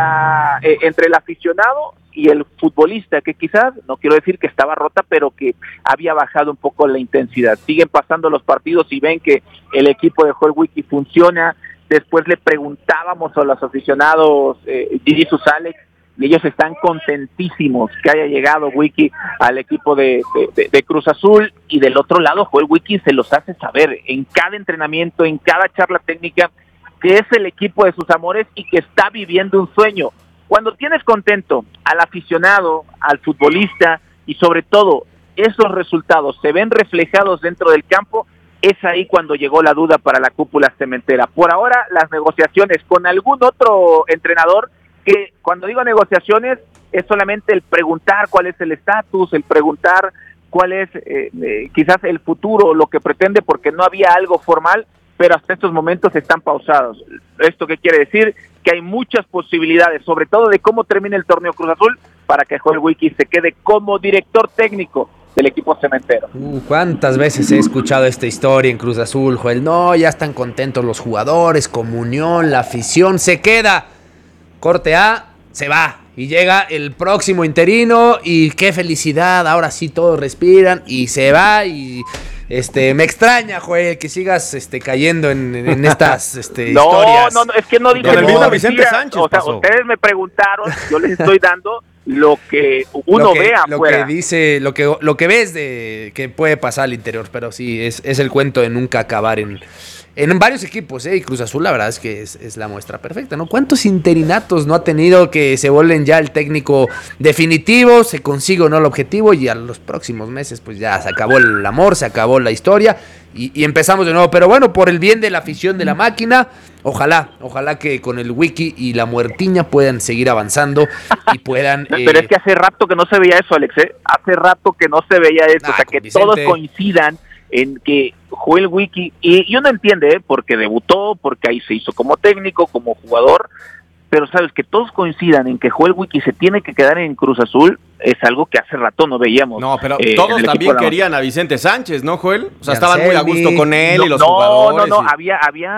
el aficionado y el futbolista, que quizás, no quiero decir que estaba rota, pero que había bajado un poco la intensidad. Siguen pasando los partidos y ven que el equipo de Joel Wiki funciona. Después le preguntábamos a los aficionados, Jesús, Alex, y ellos están contentísimos que haya llegado Wiki al equipo de Cruz Azul, y del otro lado Joel Wiki se los hace saber en cada entrenamiento, en cada charla técnica, que es el equipo de sus amores y que está viviendo un sueño. Cuando tienes contento al aficionado, al futbolista, y sobre todo esos resultados se ven reflejados dentro del campo, es ahí cuando llegó la duda para la cúpula cementera. Por ahora, las negociaciones con algún otro entrenador, que cuando digo negociaciones es solamente el preguntar cuál es el estatus, el preguntar cuál es quizás el futuro, lo que pretende, porque no había algo formal, pero hasta estos momentos están pausados. ¿Esto qué quiere decir? Que hay muchas posibilidades, sobre todo de cómo termine el torneo Cruz Azul, para que Joel Wiki se quede como director técnico del equipo cementero. ¿Cuántas veces he escuchado esta historia en Cruz Azul, Joel? No, ya están contentos los jugadores, comunión, la afición, se queda. Corte A, se va. Y llega el próximo interino y qué felicidad, ahora sí todos respiran y se va. Y me extraña, Joel, que sigas cayendo en estas historias. No, es que no digo con el mismo Vicente Sánchez. O sea, ustedes me preguntaron, yo les estoy dando lo que uno ve afuera. Lo que ves de que puede pasar al interior, pero sí, es el cuento de nunca acabar en varios equipos, y Cruz Azul la verdad es que es la muestra perfecta, ¿no? ¿Cuántos interinatos no ha tenido que se vuelven ya el técnico definitivo, se consigue o no el objetivo, y a los próximos meses pues ya se acabó el amor, se acabó la historia y empezamos de nuevo? Pero bueno, por el bien de la afición de la máquina, ojalá que con el Wiki y la muertiña puedan seguir avanzando y puedan... Pero es que hace rato que no se veía eso, Alex, hace rato que no se veía eso, o sea, que Vicente, todos coincidan en que Joel Wiki, y uno entiende, porque debutó, porque ahí se hizo como técnico, como jugador, pero sabes, que todos coincidan en que Joel Wiki se tiene que quedar en Cruz Azul, es algo que hace rato no veíamos. No, pero todos también querían a Vicente Sánchez, ¿no, Joel? O sea, estaban muy a gusto con él y los jugadores. No, había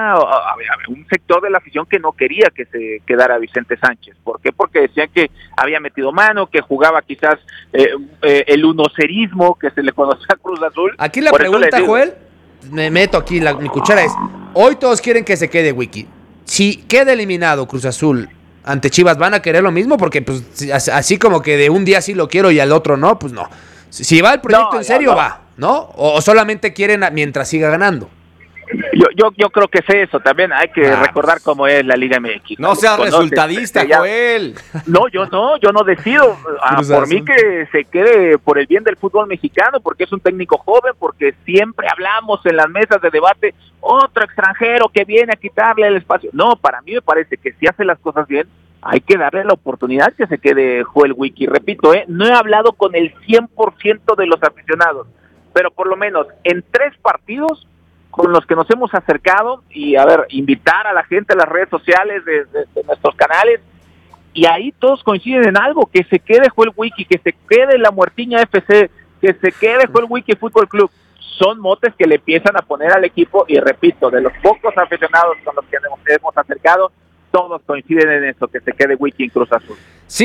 un sector de la afición que no quería que se quedara Vicente Sánchez. ¿Por qué? Porque decían que había metido mano, que jugaba quizás el unocerismo que se le conocía a Cruz Azul. Aquí la pregunta, Joel, me meto aquí, mi cuchara es, hoy todos quieren que se quede Wiki. Si queda eliminado Cruz Azul ante Chivas, ¿van a querer lo mismo? Porque pues así como que de un día sí lo quiero y al otro no, pues no. Si va el proyecto en serio, va, ¿no? O solamente quieren mientras siga ganando. Yo creo que es eso, también hay que recordar cómo es la Liga MX. No seas resultadista, Joel. No, yo no decido. Por mí que se quede por el bien del fútbol mexicano, porque es un técnico joven, porque siempre hablamos en las mesas de debate, otro extranjero que viene a quitarle el espacio. No, para mí me parece que si hace las cosas bien, hay que darle la oportunidad que se quede Joel Wiki. Repito, no he hablado con el 100% de los aficionados, pero por lo menos en 3 partidos con los que nos hemos acercado, y invitar a la gente a las redes sociales de nuestros canales, y ahí todos coinciden en algo, que se quede Joel Wiki, que se quede la Muertiña FC, que se quede Joel Wiki Fútbol Club. Son motes que le empiezan a poner al equipo, y repito, de los pocos aficionados con los que nos hemos acercado, todos coinciden en eso, que se quede Wiki en Cruz Azul.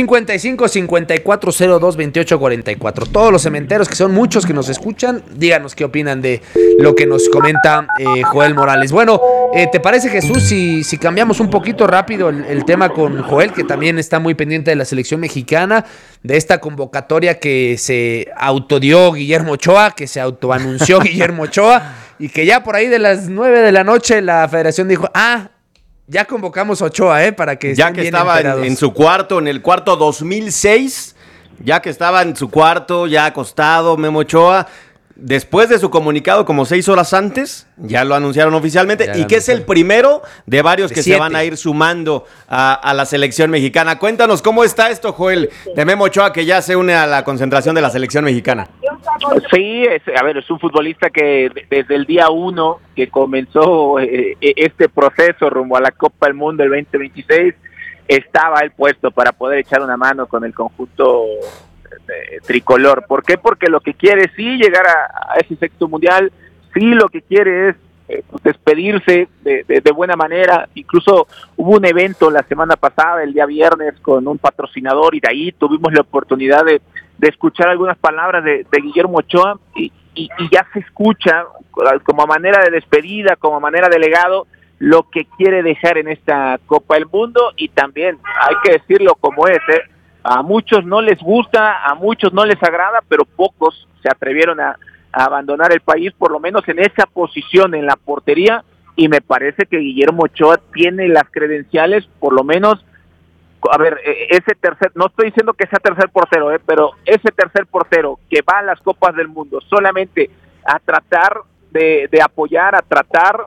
55-5402-2844. Todos los cementeros, que son muchos que nos escuchan, díganos qué opinan de lo que nos comenta Joel Morales. Bueno, ¿te parece, Jesús, si cambiamos un poquito rápido el tema con Joel, que también está muy pendiente de la selección mexicana, de esta convocatoria que se autodió Guillermo Ochoa, que se autoanunció Guillermo Ochoa, y que ya por ahí de las 9 de la noche la federación dijo, ya convocamos a Ochoa, para que ya que estaba en su cuarto, en el cuarto 2006, ya que estaba en su cuarto, ya acostado, Memo Ochoa, después de su comunicado, como 6 horas antes, ya lo anunciaron oficialmente, y que es el primero de varios que 7. se van a ir sumando a la selección mexicana. Cuéntanos cómo está esto, Joel, de Memo Ochoa, que ya se une a la concentración de la selección mexicana. Sí, es un futbolista que desde el día 1 que comenzó este proceso rumbo a la Copa del Mundo el 2026, estaba él puesto para poder echar una mano con el conjunto tricolor. ¿Por qué? Porque lo que quiere es sí llegar a ese sexto mundial, sí lo que quiere es despedirse de buena manera. Incluso hubo un evento la semana pasada, el día viernes, con un patrocinador, y de ahí tuvimos la oportunidad de escuchar algunas palabras de Guillermo Ochoa, y ya se escucha como manera de despedida, como manera de legado, lo que quiere dejar en esta Copa del Mundo. Y también hay que decirlo como es, a muchos no les gusta, a muchos no les agrada, pero pocos se atrevieron a abandonar el país, por lo menos en esa posición en la portería, y me parece que Guillermo Ochoa tiene las credenciales, por lo menos, a ver, ese tercer, no estoy diciendo que sea tercer portero, pero ese tercer portero que va a las Copas del Mundo solamente a tratar de apoyar, a tratar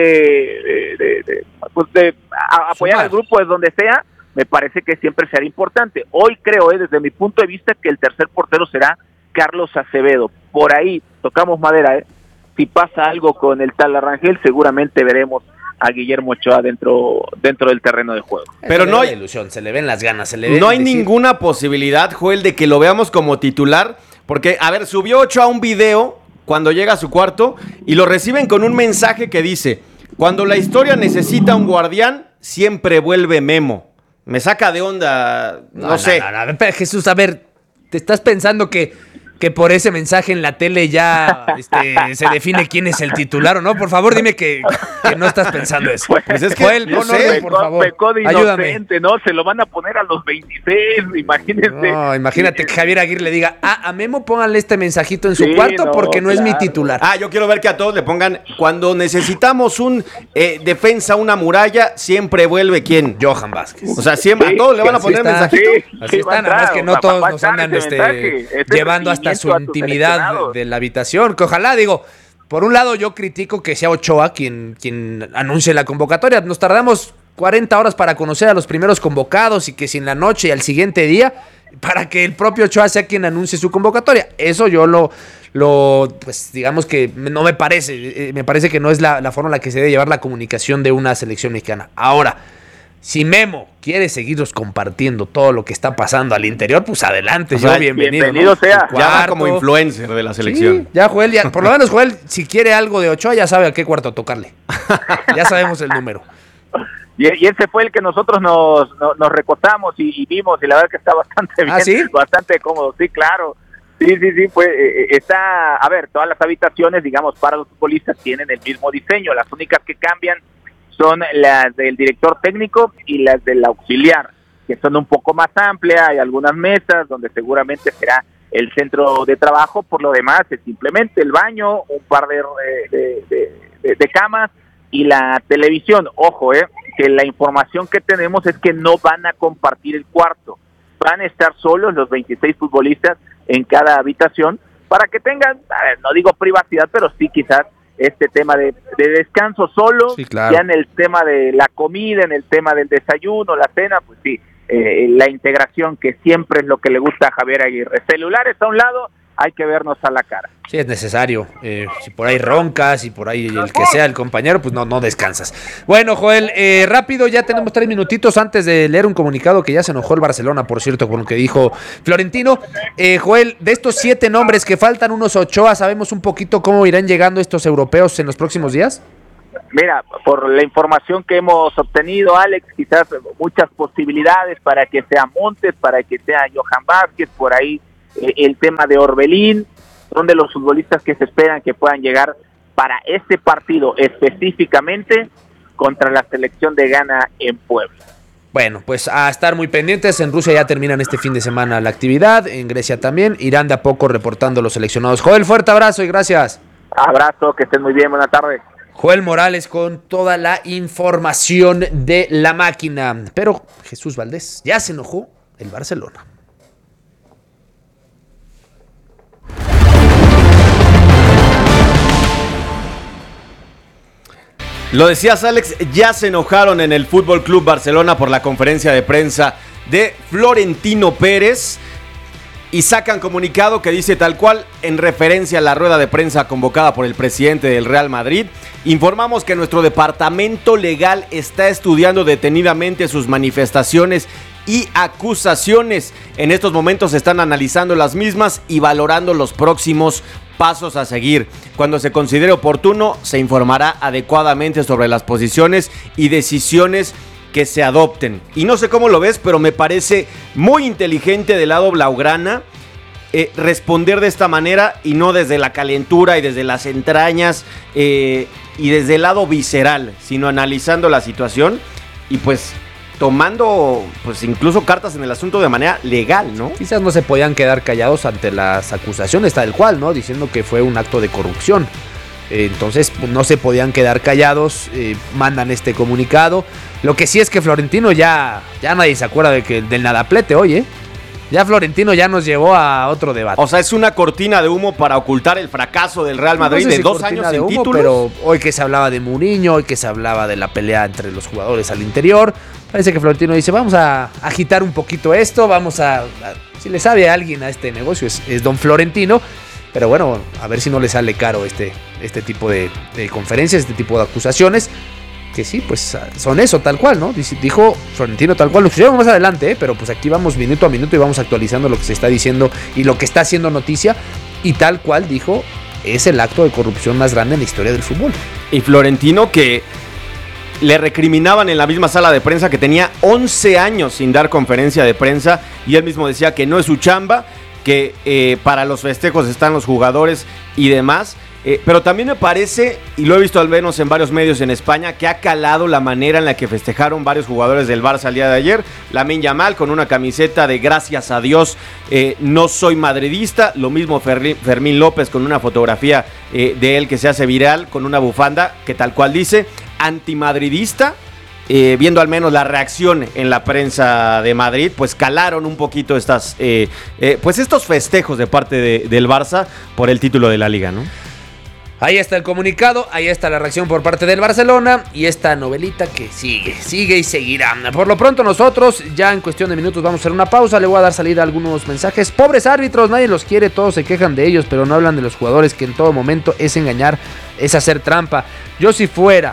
de apoyar al grupo desde donde sea, me parece que siempre será importante. Hoy creo, desde mi punto de vista, que el tercer portero será Carlos Acevedo. Por ahí, tocamos madera, si pasa algo con el tal Arrangel, seguramente veremos a Guillermo Ochoa dentro del terreno de juego. Pero no hay ilusión, se le ven las ganas, se le ven. No hay ninguna posibilidad, Joel, de que lo veamos como titular, porque, a ver, subió Ochoa un video cuando llega a su cuarto y lo reciben con un mensaje que dice: cuando la historia necesita un guardián, siempre vuelve Memo. Me saca de onda, no sé. No, Jesús, a ver, ¿te estás pensando que por ese mensaje en la tele ya se define quién es el titular o no? Por favor, dime que no estás pensando eso. Pues es que Joel, pon orden, por favor. Pecó de inocente, ¿no? Se lo van a poner a los 26, imagínense. No, imagínate que Javier Aguirre le diga, a Memo pónganle este mensajito en su cuarto porque no es mi titular. Yo quiero ver que a todos le pongan, cuando necesitamos un defensa, una muralla, siempre vuelve ¿quién? Johan Vázquez. O sea, siempre a todos le van a poner mensajito. Así está, nada más que no todos nos andan llevando hasta su intimidad de la habitación, que ojalá, digo, por un lado yo critico que sea Ochoa quien anuncie la convocatoria. Nos tardamos 40 horas para conocer a los primeros convocados, y que si en la noche y al siguiente día, para que el propio Ochoa sea quien anuncie su convocatoria. Eso yo pues digamos que no me parece, me parece que no es la forma en la que se debe llevar la comunicación de una selección mexicana. Ahora, si Memo quiere seguirnos compartiendo todo lo que está pasando al interior, pues adelante, o sea, bienvenido, ¿no? Sea. Ya va como influencer de la selección. Sí, ya Joel, por lo menos Joel, si quiere algo de Ochoa, ya sabe a qué cuarto tocarle. Ya sabemos el número. Y ese fue el que nosotros nos recostamos y vimos, y la verdad que está bastante bien, ¿sí? Bastante cómodo, sí, claro. Sí, pues está, a ver, todas las habitaciones, digamos, para los futbolistas tienen el mismo diseño, las únicas que cambian son las del director técnico y las del auxiliar, que son un poco más amplias. Hay algunas mesas donde seguramente será el centro de trabajo. Por lo demás es simplemente el baño, un par de camas y la televisión. Ojo, que la información que tenemos es que no van a compartir el cuarto, van a estar solos los 26 futbolistas en cada habitación, para que tengan, no digo privacidad, pero sí quizás este tema de descanso solo. Sí, claro. Ya en el tema de la comida, en el tema del desayuno, la cena, pues sí, la integración, que siempre es lo que le gusta a Javier Aguirre. Celulares a un lado, hay que vernos a la cara. Sí, es necesario. Si por ahí roncas, y por ahí el que sea el compañero, pues no descansas. Bueno, Joel, rápido, ya tenemos 3 minutitos antes de leer un comunicado que ya se enojó el Barcelona, por cierto, con lo que dijo Florentino. Joel, de estos 7 nombres que faltan, unos Ochoa, ¿sabemos un poquito cómo irán llegando estos europeos en los próximos días? Mira, por la información que hemos obtenido, Alex, quizás muchas posibilidades para que sea Montes, para que sea Johan Vázquez, por ahí el tema de Orbelín, son de los futbolistas que se esperan que puedan llegar para este partido específicamente contra la selección de Ghana en Puebla. Bueno, pues a estar muy pendientes. En Rusia ya terminan este fin de semana la actividad, en Grecia también, irán de a poco reportando los seleccionados. Joel, fuerte abrazo y gracias. Abrazo, que estén muy bien, buena tarde. Joel Morales con toda la información de la máquina. Pero Jesús Valdés, ya se enojó el Barcelona. Lo decías, Alex, ya se enojaron en el Fútbol Club Barcelona por la conferencia de prensa de Florentino Pérez y sacan comunicado que dice tal cual, en referencia a la rueda de prensa convocada por el presidente del Real Madrid: informamos que nuestro departamento legal está estudiando detenidamente sus manifestaciones y acusaciones. En estos momentos se están analizando las mismas y valorando los próximos pasos a seguir. Cuando se considere oportuno, se informará adecuadamente sobre las posiciones y decisiones que se adopten. Y no sé cómo lo ves, pero me parece muy inteligente del lado blaugrana responder de esta manera y no desde la calentura y desde las entrañas y desde el lado visceral, sino analizando la situación y pues tomando pues incluso cartas en el asunto de manera legal, ¿no? Quizás no se podían quedar callados ante las acusaciones tal cual, ¿no? Diciendo que fue un acto de corrupción. Entonces no se podían quedar callados, mandan este comunicado. Lo que sí es que Florentino ya nadie se acuerda del nadaplete hoy, ¿eh? Ya Florentino ya nos llevó a otro debate. O sea, es una cortina de humo para ocultar el fracaso del Real Madrid no sé si de 2 años sin títulos. Pero hoy que se hablaba de Mourinho, hoy que se hablaba de la pelea entre los jugadores al interior, parece que Florentino dice, vamos a agitar un poquito esto, vamos a si le sabe a alguien a este negocio es don Florentino, pero bueno, a ver si no le sale caro este tipo de conferencias, este tipo de acusaciones. Que sí, pues son eso, tal cual, ¿no? Dijo Florentino tal cual, lo escuchamos más adelante, pero pues aquí vamos minuto a minuto y vamos actualizando lo que se está diciendo y lo que está haciendo noticia, y tal cual dijo, es el acto de corrupción más grande en la historia del fútbol. Y Florentino, que le recriminaban en la misma sala de prensa que tenía 11 años sin dar conferencia de prensa, y él mismo decía que no es su chamba, que para los festejos están los jugadores y demás. Pero también me parece, y lo he visto al menos en varios medios en España, que ha calado la manera en la que festejaron varios jugadores del Barça el día de ayer. Lamine Yamal con una camiseta de gracias a Dios, no soy madridista. Lo mismo Fermín López con una fotografía de él que se hace viral con una bufanda que tal cual dice antimadridista. Viendo al menos la reacción en la prensa de Madrid, pues calaron un poquito estos festejos de parte del Barça por el título de la Liga, ¿no? Ahí está el comunicado, ahí está la reacción por parte del Barcelona y esta novelita que sigue y seguirá. Por lo pronto nosotros ya en cuestión de minutos vamos a hacer una pausa, le voy a dar salida a algunos mensajes. Pobres árbitros, nadie los quiere, todos se quejan de ellos, pero no hablan de los jugadores, que en todo momento es engañar, es hacer trampa. Yo si fuera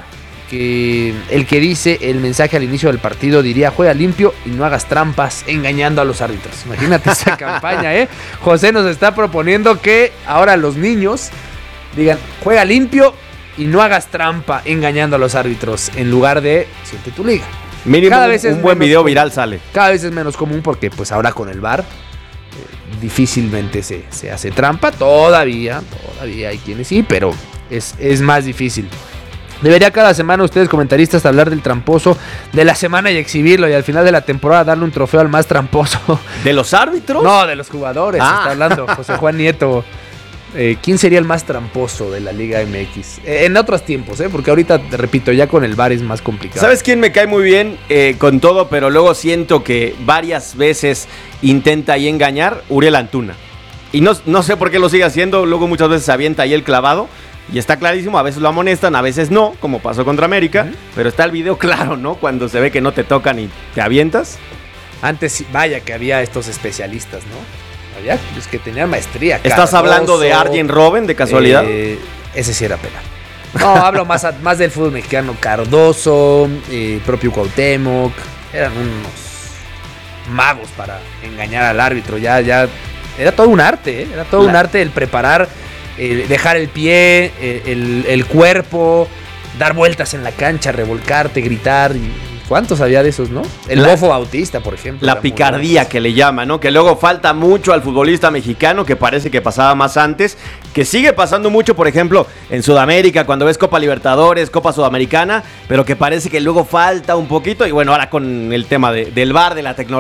el que dice el mensaje al inicio del partido diría juega limpio y no hagas trampas engañando a los árbitros. Imagínate esa campaña, ¿eh? José nos está proponiendo que ahora los niños digan, juega limpio y no hagas trampa engañando a los árbitros, en lugar de siente tu liga. Mínimo cada vez un buen video viral sale. Cada vez es menos común porque pues ahora con el VAR difícilmente se hace trampa. Todavía hay quienes sí, pero es más difícil. Debería cada semana ustedes comentaristas hablar del tramposo de la semana y exhibirlo, y al final de la temporada darle un trofeo al más tramposo. ¿De los árbitros? No, de los jugadores, está hablando José Juan Nieto. ¿Quién sería el más tramposo de la Liga MX? En otros tiempos, porque ahorita, repito, ya con el VAR es más complicado. ¿Sabes quién me cae muy bien con todo, pero luego siento que varias veces intenta ahí engañar? Uriel Antuna. Y no sé por qué lo sigue haciendo, luego muchas veces se avienta ahí el clavado. Y está clarísimo, a veces lo amonestan, a veces no, como pasó contra América. Pero está el video claro, ¿no? Cuando se ve que no te tocan y te avientas. Antes, vaya que había estos especialistas, ¿no? Había los que tenían maestría. ¿Estás Cardoso, hablando de Arjen Robben, de casualidad? Ese sí era pena. No, hablo más del fútbol mexicano. Cardoso, propio Cuauhtémoc. Eran unos magos para engañar al árbitro. Ya era todo un arte, Era todo un arte el preparar, dejar el pie, el cuerpo, dar vueltas en la cancha, revolcarte, gritar. ¿Cuántos había de esos, no? El Bofo Bautista, por ejemplo. La picardía que le llama, ¿no? Que luego falta mucho al futbolista mexicano, que parece que pasaba más antes, que sigue pasando mucho, por ejemplo, en Sudamérica, cuando ves Copa Libertadores, Copa Sudamericana, pero que parece que luego falta un poquito. Y bueno, ahora con el tema del VAR, de la tecnología.